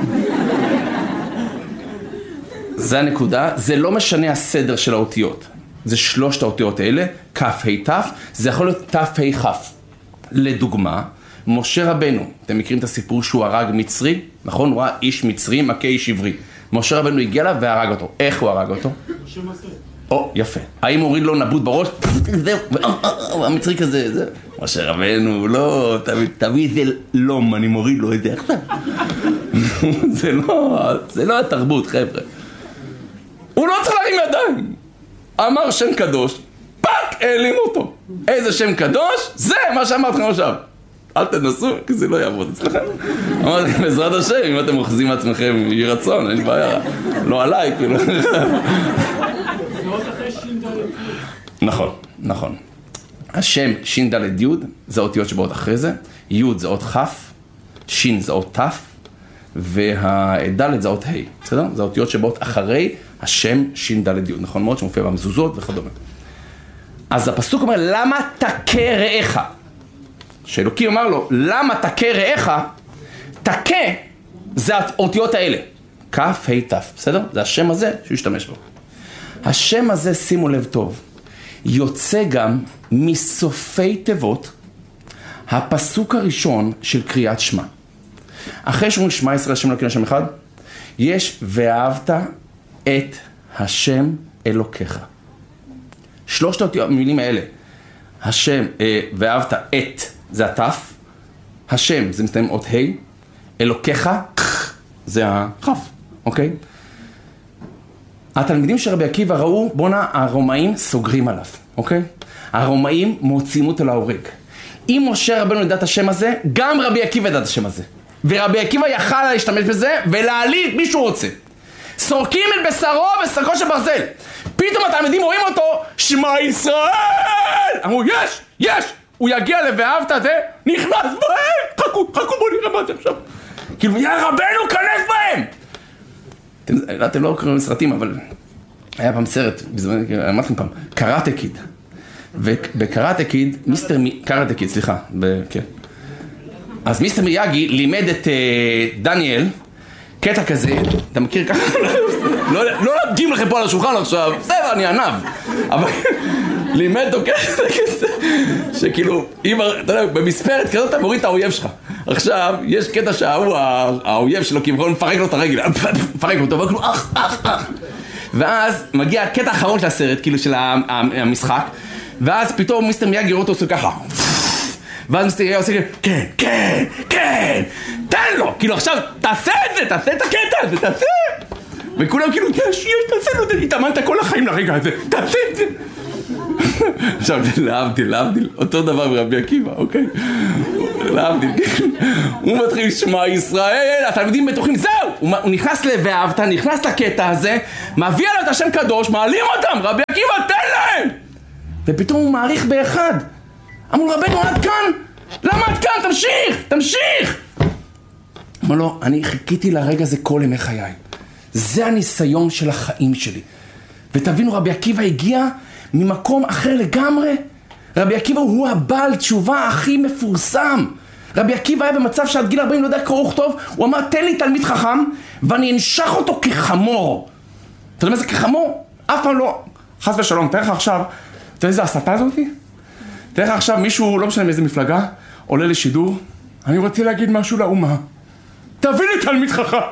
זה הנקודה, זה לא משנה הסדר של האותיות. זה 3 האותיות האלה, כף ה' תף, זה יכול להיות תף ה' כף. לדוגמה, משה רבנו, אתם מכירים את הסיפור שהוא הרג מצרי? נכון? הוא ראה איש מצרי, מכה איש עברי. משה רבנו הגיע לה והרג אותו. איך הוא הרג אותו? משה מסע. או, יפה. האם הוריד לו נבוט בראש? זהו, המצרי כזה, זה. משה רבנו, לא, תביא איזה לום, אני מוריד לו את זה עכשיו. זה לא התרבות, חבר'ה. הוא לא צריך להרים ידיים. אמר שם קדוש, פאק, העלים אותו. איזה שם קדוש? זה מה שאמרתכם עכשיו. אל תנסו, כי זה לא יעבוד אצלכם. אמרתי, בעזרת השם, אם אתם אוחזים מעצמכם, יהי רצון, אין בעיה. לא עליי, כאילו. נכון. השם שין ד' י' זה אותיות שבאות אחרי זה, י' זה אות כ', שין זה אות ת', והד' זה אות ה', בסדר? זה אותיות שבאות אחרי השם שין ד' י', נכון מאוד, שמופיע במזוזות וכדומה. אז הפסוק אומר, למה תכה רעך? שאלוקים אמר לו, למה תכה רעך? תכה זה האותיות האלה, כ', ה', ת', בסדר? זה השם הזה שישתמש בו. השם הזה, שימו לב טוב, יוצא גם מסופי תיבות הפסוק הראשון של קריאת שמע. אחרי שאומרים שמע ישראל השם אלוקינו השם אחד, יש ואהבת את השם אלוקיך. 3 המילים האלה, השם ואהבת את זה התף, השם זה מסתיים אות ה', אלוקיך זה הכף, אוקיי? התלמידים של רבי עקיבא ראו, בונה, הרומאים סוגרים עליו, אוקיי? הרומאים מוציאים אותו להורג. אם משה רבנו ידע את השם הזה, גם רבי עקיבא ידע את השם הזה. ורבי עקיבא יכל להשתמש בזה ולהעליב מי שהוא רוצה. סורקים את בשרו ושקו של ברזל. פתאום התלמידים רואים אותו, שמע ישראל! אמרו, יש! הוא יגיע ל"ואהבת" זה, נכנס בהם! חכו, בוא נראה מה זה עכשיו. כאילו, יא רבנו, כנס בהם! אתם לא קוראים סרטים, אבל היה פעם סרט, אמרתי לכם פעם, קראטה קיד. ובקראטה קיד, קראטה קיד, סליחה, כן. אז מיסטר מיאגי לימד את דניאל, קטע כזה, אתה מכיר ככה? לא להדגים לכם פה על השולחן עכשיו, בסדר, אני ענב. אבל לימד אותו קטע כזה, שכאילו, אתה יודע, במספרת כזאת אתה מוריד את האויב שלך. עכשיו, יש קטע שההוא, האויב שלו כביכול מפרק לו את הרגל, מפרק אותו, וכאילו, אח. ואז מגיע הקטע האחרון של הסרט, כאילו של המשחק, ואז פתאום מיסטר מיאגי רואה אותו עושה ככה. ואז מיסטר מיאגי עושה כן, תן לו, כאילו עכשיו, תעשה את זה, תעשה את הקטע הזה, תעשה. וכולם כאילו, יש, תעשה לו את זה, התאמנת כל החיים לרגע הזה, תעשה את זה. עכשיו, להבדיל, אותו דבר ברבי עקיבא, אוקיי? להבדיל, הוא מתחיל לשמוע ישראל, התלמידים בטוחים, זהו! הוא נכנס ל"ואהבת", נכנס לקטע הזה, מביא עליו את השם קדוש, מעלים אותם, רבי עקיבא, תן להם! ופתאום הוא מעריך באחד. אמרו, רבנו, עד כאן? למה עד כאן? תמשיך! אמר לו, אני חיכיתי לרגע הזה כל ימי חיי. זה הניסיון של החיים שלי. ותבינו, רבי עקיבא הגיע ממקום אחר לגמרי. רבי עקיבא הוא הבעל תשובה הכי מפורסם. רבי עקיבא היה במצב שעד גיל 40 לא יודע קרוא וכתוב, הוא אמר, תן לי תלמיד חכם ואני אנשך אותו כחמור. אתה יודע מה זה כחמור? אף פעם לא, חס ושלום, תראה לך עכשיו, אתה יודע איזה הסתה הזאת? תראה לך עכשיו מישהו, לא משנה מאיזה מפלגה, עולה לשידור, אני רוצה להגיד משהו לאומה. תביא לי תלמיד חכם.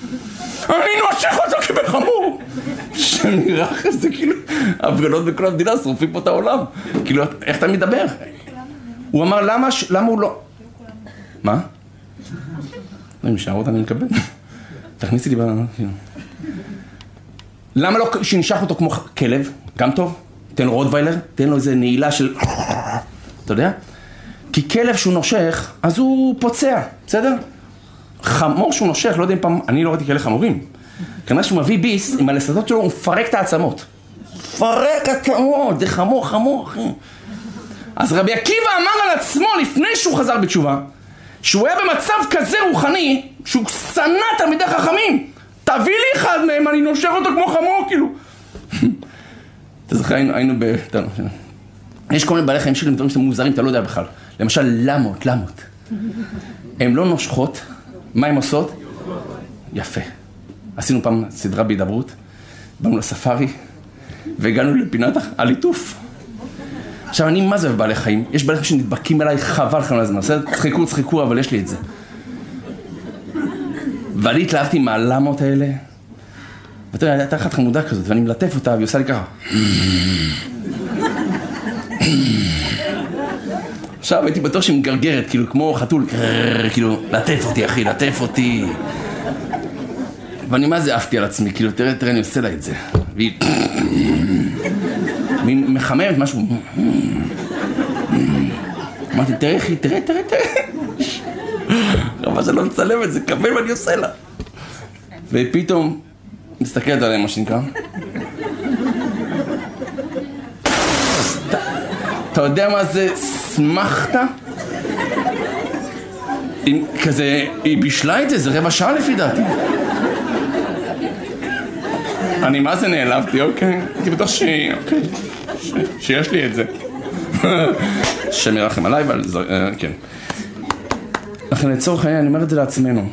אני נושך אותו כבחמור. שנראה אחרי זה כאילו, הפגנות בכל המדינה שרופים פה את העולם. כאילו, איך אתה מדבר? הוא אמר, למה הוא לא... מה? אם שערות אני מקבל. תכניסי לי בנה, כאילו. למה לא שנשך אותו כמו כלב? גם טוב. תן לו רוטוויילר, תן לו איזה נעילה של... אתה יודע? כי כלב שהוא נושך, אז הוא פוצע, בסדר? חמור שהוא נושך, לא יודע אם פעם... אני לא ראיתי כאלה חמורים. כנראה שהוא מביא ביס, עם הלסתות שלו, הוא מפרק את העצמות. מפרק עצמות, זה חמור, אחי. אז רבי עקיבא אמר על עצמו, לפני שהוא חזר בתשובה, שהוא היה במצב כזה רוחני, שהוא שנא תלמידי חכמים. תביא לי אחד מהם, אני נושך אותו כמו חמור, כאילו. אתה זוכר, היינו ב... יש כל מיני בעלי חיים שלי, דברים שאתם מוזרים, אתה לא יודע בכלל. למשל, למות. הן לא נושכות, מה הן עושות? יפה. עשינו פעם סדרה בהידברות, באנו לספארי, והגענו לפינת הליטוף. עכשיו, אני מה זה בבעלי חיים? יש בעלי חיים שנדבקים אליי, חבל לכם לזמן. צחקו, אבל יש לי את זה. ואני התלהבתי מהלמות האלה, ואתה יודע, הייתה אחת חמודה כזאת, ואני מלטף אותה, והיא עושה לי ככה. עכשיו הייתי בטוח שהיא מגרגרת, כאילו, כמו חתול, כאילו, לטף אותי, אחי, לטף אותי. ואני מה זה עפתי על עצמי, כאילו, תראה, אני עושה לה את זה. והיא מחממת משהו. אמרתי, תראה, אחי, תראה. אבל זה לא מצלם את זה, קבל ואני עושה לה. ופתאום, מסתכלת עליהם, מה שנקרא. אתה יודע מה זה סמכת? כזה, היא בישלה את זה, זה 15 דקות לפי דעתי. אני מה זה נעלבתי, אוקיי? הייתי בטוח שיש לי את זה. שם ירחם עליי, אבל כן. לכן לצורך העניין, אני אומר את זה לעצמנו.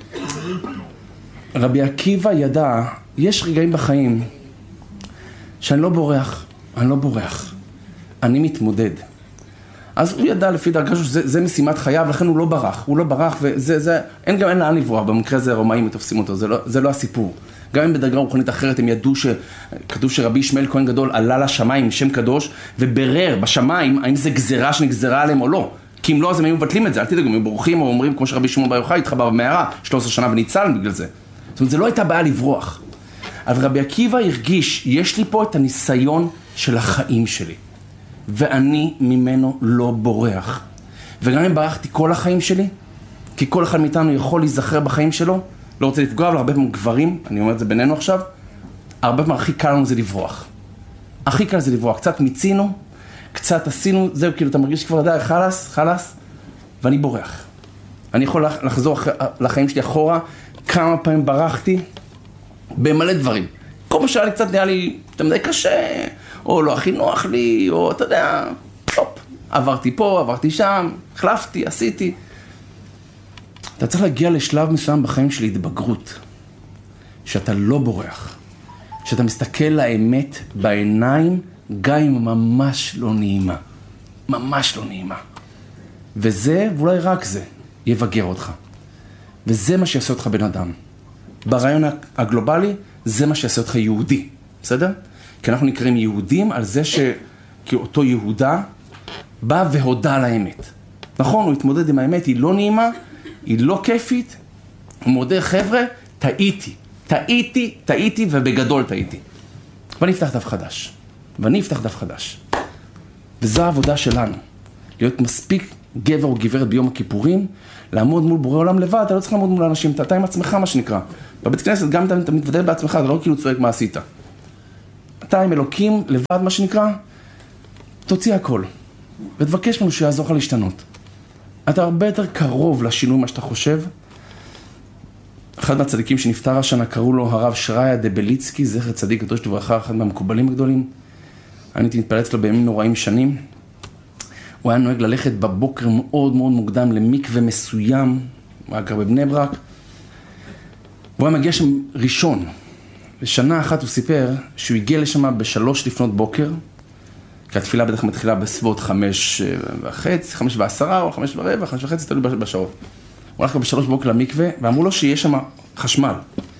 רבי עקיבא ידע, יש רגעים בחיים שאני לא בורח, אני מתמודד. אז הוא ידע לפי דרגה שזה משימת חייו, לכן הוא לא ברח, אין לאן לברוח, במקרה הזה הרומאים תופסים אותו, זה לא הסיפור. גם אם בדרגה רוחנית אחרת הם ידעו שכתוב שרבי ישמעאל כהן גדול עלה לשמיים שם קדוש, וברר בשמיים האם זה גזרה שנגזרה עליהם או לא. כי אם לא, אז הם היו מבטלים את זה, אל תדאגו, הם בורחים או אומרים, כמו שרבי שמעון בר יוחאי התחבא במערה 13 שנה וניצל בגלל זה. זאת אומרת, זה לא הייתה בעיה לברוח. אבל רבי עקיבא הרגיש, יש לי פה את הניסיון של החיים שלי, ואני ממנו לא בורח. וגם אם ברחתי כל החיים שלי, כי כל אחד מאיתנו יכול להיזכר בחיים שלו, לא רוצה לפגוע, אבל הרבה פעמים גברים, אני אומר את זה בינינו עכשיו, הרבה פעמים הכי קל לנו זה לברוח. הכי קל זה לברוח. קצת מיצינו, קצת עשינו, זהו, כאילו אתה מרגיש כבר די, חלס, ואני בורח. אני יכול לחזור לחיים שלי אחורה, כמה פעמים ברחתי, במלא דברים. כל מה שהיה לי קצת נהיה לי, אתה מדי קשה, או לא הכי נוח לי, או אתה יודע, טופ, עברתי פה, עברתי שם, החלפתי, עשיתי. אתה צריך להגיע לשלב מסוים בחיים של התבגרות, שאתה לא בורח, שאתה מסתכל לאמת בעיניים, גם אם ממש לא נעימה. וזה, ואולי רק זה, יבגר אותך. וזה מה שיעשה אותך בן אדם. ברעיון הגלובלי, זה מה שיעשה אותך יהודי, בסדר? כי אנחנו נקראים יהודים על זה שאותו יהודה בא והודע על האמת. נכון, הוא התמודד עם האמת, היא לא נעימה, היא לא כיפית, הוא מודה, חבר'ה, טעיתי ובגדול טעיתי. ואני אפתח דף חדש. וזו העבודה שלנו. להיות מספיק גבר או גברת ביום הכיפורים, לעמוד מול בורא עולם לבד, אתה לא צריך לעמוד מול אנשים, אתה עם עצמך מה שנקרא. בבית כנסת גם אתה מתוודא בעצמך, אתה לא כאילו צועק מה עשית. אתה עם אלוקים לבד מה שנקרא, תוציא הכל. ותבקש ממנו שיעזור לך להשתנות. אתה הרבה יותר קרוב לשינוי מה שאתה חושב. אחד מהצדיקים שנפטר השנה קראו לו הרב שריה דבליצקי, זכר צדיק קדוש לברכה, אחד מהמקובלים הגדולים. אני הייתי מתפלל אצלו בימים נוראים שנים. הוא היה נוהג ללכת בבוקר מאוד מאוד מוקדם למקווה מסוים, הוא היה גר בבני ברק. והוא היה מגיע שם ראשון. בשנה אחת הוא סיפר שהוא הגיע לשם ב3 לפנות בוקר, כי התפילה בדרך מתחילה בסביבות 5:30, 5:10 או 5:15, 5:30, תלוי בשעות. הוא הלך ב3 בוקר למקווה, ואמרו לו שיש שם חשמל.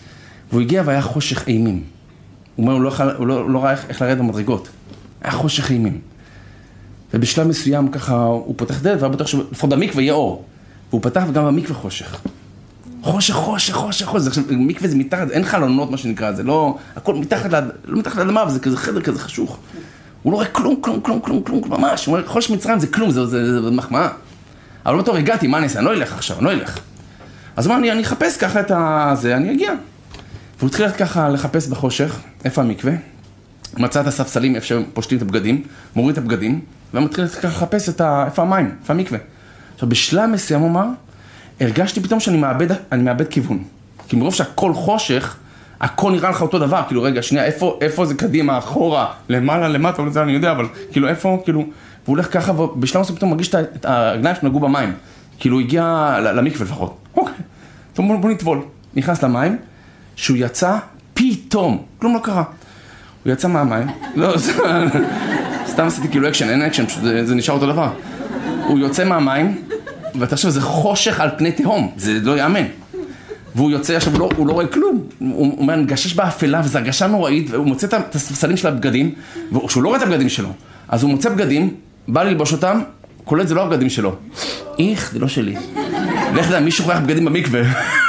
והוא הגיע והיה חושך אימים. הוא אומר, הוא לא ראה איך לרדת במדרגות. היה חושך אימים. ובשלב מסוים ככה הוא פותח דלת, והיה בטוח שלפחות במקווה יהיה אור. והוא פתח וגם במקווה חושך. חושך. מקווה זה מתחת, אין חלונות מה שנקרא, זה לא, הכל מתחת לאדמה, וזה כזה חדר כזה חשוך. הוא לא רואה כלום, ממש. הוא אומר, חושך מצרים זה כלום, זה מחמאה. אבל בתור הגעתי, מה אני אעשה? אני לא אלך עכשיו, אני לא אלך. אז הוא אומר, אני אחפש ככה את זה, אני אגיע. והוא התחיל ככה לחפש בחושך, איפה המקווה. מצא את הספסלים, איפה שהם פושטים את הבגדים, מוריד את הבגדים, ומתחיל ככה לחפש איפה המים, איפה המקווה. עכשיו, בשלב מסוים הוא אמר, הרגשתי פתאום שאני מאבד כיוון. כי מרוב שהכל חושך, הכל נראה לך אותו דבר. כאילו, רגע, שנייה, איפה זה קדימה, אחורה, למעלה, למטה, וזה אני יודע, אבל כאילו, איפה, כאילו, והוא הולך ככה, ובשלב מסוים פתאום מרגיש את הרגליים שנגעו במים. כאילו, הוא הגיע למקווה לפחות. אוקיי. בוא נטבול. נכנס למים, שהוא יצא פתאום, כלום לא קרה. הוא יצא מהמים, לא, סתם עשיתי כאילו אקשן, אין אקשן, זה נשאר אותו דבר. הוא יוצא מהמים, ואתה חושב, זה חושך על פני תהום, זה לא יאמן. והוא יוצא, עכשיו הוא לא רואה כלום, הוא מנגשש באפלה, וזו הרגשה נוראית, והוא מוצא את הספסלים של הבגדים, שהוא לא רואה את הבגדים שלו. אז הוא מוצא בגדים, בא ללבוש אותם, קולט זה לא הבגדים שלו. איך, זה לא שלי. לך דה, מישהו חייך בגדים במקווה.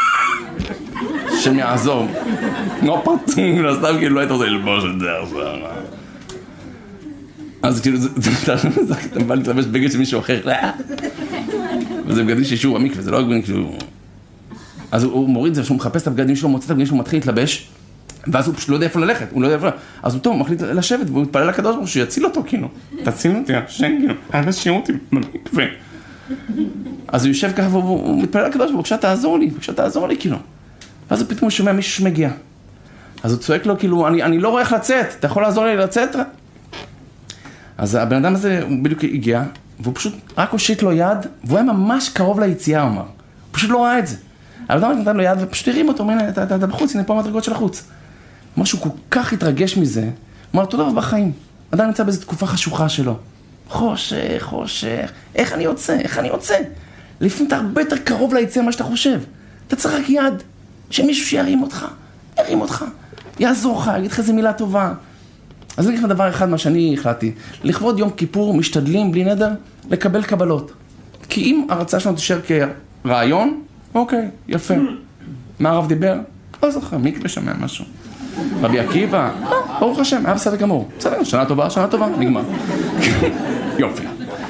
שאני אעזור. לא פתאום, לא סתם כאילו לא היית רוצה ללבוש את זה עכשיו. אז כאילו, אתה בא להתלבש בגד של מישהו אחר. וזה בגדים שישור במקווה, זה לא בגדים כאילו... אז הוא מוריד את זה, שהוא מחפש את הבגדים שלו, מוצא את הבגדים שלו, מתחיל להתלבש, ואז הוא פשוט לא יודע איפה ללכת, הוא לא יודע איפה ללכת. אז הוא טוב, הוא מחליט לשבת, והוא מתפלל לקדוש ברוך הוא שיציל אותו, כאילו. תציל אותי, השם, כאילו, אל תשאיר אותי במקווה. אז הוא יושב ככה, והוא מתפלל לקדוש ברוך הוא, בבקשה תעזור לי, כאילו. ואז הוא פתאום שומע מישהו שמגיע. אז הוא צועק לו, כאילו, אני לא רואה איך לצאת, אתה יכול לעזור לי לצאת? אז הבן אדם הזה, הוא בדיוק הגיע, והוא פשוט רק הושיט לו יד, והוא היה ממש קרוב ליציאה, הוא אמר. הוא פשוט לא ראה את זה. הבן אדם נתן לו יד, ופשוט הרים אותו, הנה, אתה בחוץ, הנה פה המדרגות של החוץ. משהו כל כך התרגש מזה, הוא אמר, תודה רבה בחיים. אדם נמצא באיזו תקופה חשוכה שלו. חושך, איך אני יוצא? לפעמים אתה הרבה יותר קרוב ליציאה ממה שאתה חושב. אתה צריך רק יד, שמישהו שירים אותך, יעזור לך, יגיד לך איזה מילה טובה. אז אני אגיד לך דבר אחד מה שאני החלטתי, לכבוד יום כיפור משתדלים בלי נדר לקבל קבלות. כי אם הרצאה שלנו תישאר כרעיון, אוקיי, יפה. מה הרב דיבר? לא זוכר, מי כבר שמע משהו? רבי עקיבא? ברוך השם, היה בסדר גמור. בסדר, שנה טובה, נגמר. יופי.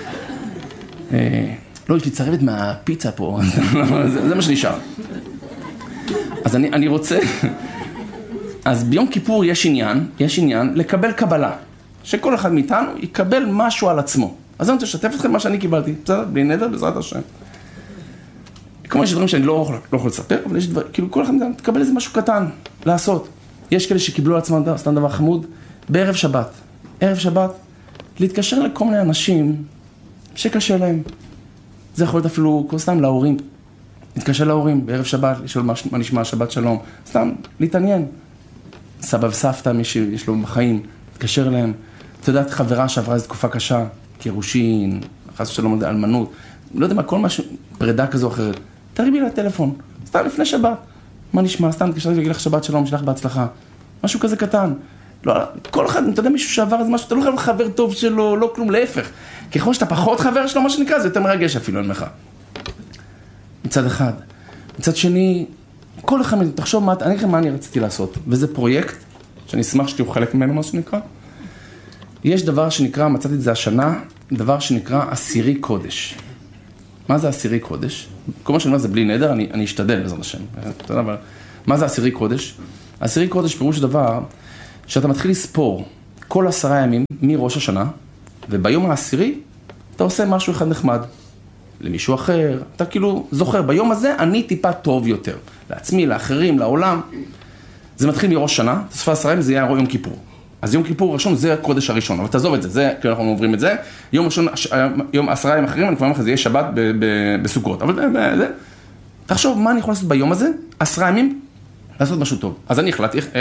לא, יש לי צרבת מהפיצה פה, זה מה שנשאר. אז אני רוצה... אז ביום כיפור יש עניין לקבל קבלה. שכל אחד מאיתנו יקבל משהו על עצמו. אז אני רוצה לשתף אתכם מה שאני קיבלתי. בסדר? בלי נדר, בעזרת השם. כמו יש דברים שאני לא יכול לספר, אבל יש דברים, כאילו כל אחד תקבל איזה משהו קטן לעשות. יש כאלה שקיבלו על עצמם, סתם דבר חמוד, בערב שבת, להתקשר לכל מיני אנשים שקשה להם. זה יכול להיות אפילו כל סתם להורים. להתקשר להורים בערב שבת, לשאול מה נשמע, שבת שלום. סתם, להתעניין. סבא וסבתא, מי שיש לו בחיים, להתקשר אליהם. אתה יודעת, חברה שעברה איזו תקופה קשה, קירושין, חס ושלום, אלמנות, לא יודע מה, כל משהו, פרידה כזו או אחרת. תרימי לה טלפון, סתם לפני שבת. מה נשמע? סתם תקשר להגיד לך שבת שלום, שלך בהצלחה. משהו כזה קטן. לא, כל אחד, אתה יודע, מישהו שעבר איזה משהו, אתה לא חייב חבר טוב שלו, לא כלום, להפך. ככל שאתה פחות חבר שלו, מה שנקרא, זה יותר מרגש אפילו, אני לך. מצד אחד. מצד שני, כל אחד, תחשוב אני אגיד לכם מה אני רציתי לעשות. וזה פרויקט, שאני אשמח שתהיו חלק ממנו, מה שנקרא. יש דבר שנקרא, מצאתי את זה השנה, דבר שנקרא עשירי קודש. מה זה עשירי קודש? כל מה שאני אומר זה בלי נדר, אני אשתדל בעזרת השם. אתה יודע, אבל מה זה עשירי קודש? עשירי קודש פירוש דבר שאתה מתחיל לספור כל 10 ימים מראש השנה, וביום העשירי אתה עושה משהו אחד נחמד. למישהו אחר, אתה כאילו זוכר, ביום הזה אני טיפה טוב יותר. לעצמי, לאחרים, לעולם. זה מתחיל מראש שנה, תספר 10 ימים זה יהיה יום כיפור. אז יום כיפור ראשון זה הקודש הראשון, אבל תעזוב את זה, זה, כאילו אנחנו עוברים את זה. יום ראשון, יום 10 ימים אחרים, אני כבר אומר לך, זה יהיה שבת בסוכות. אבל תחשוב מה אני יכול לעשות ביום הזה, 10 ימים, לעשות משהו טוב. אז אני החלטתי,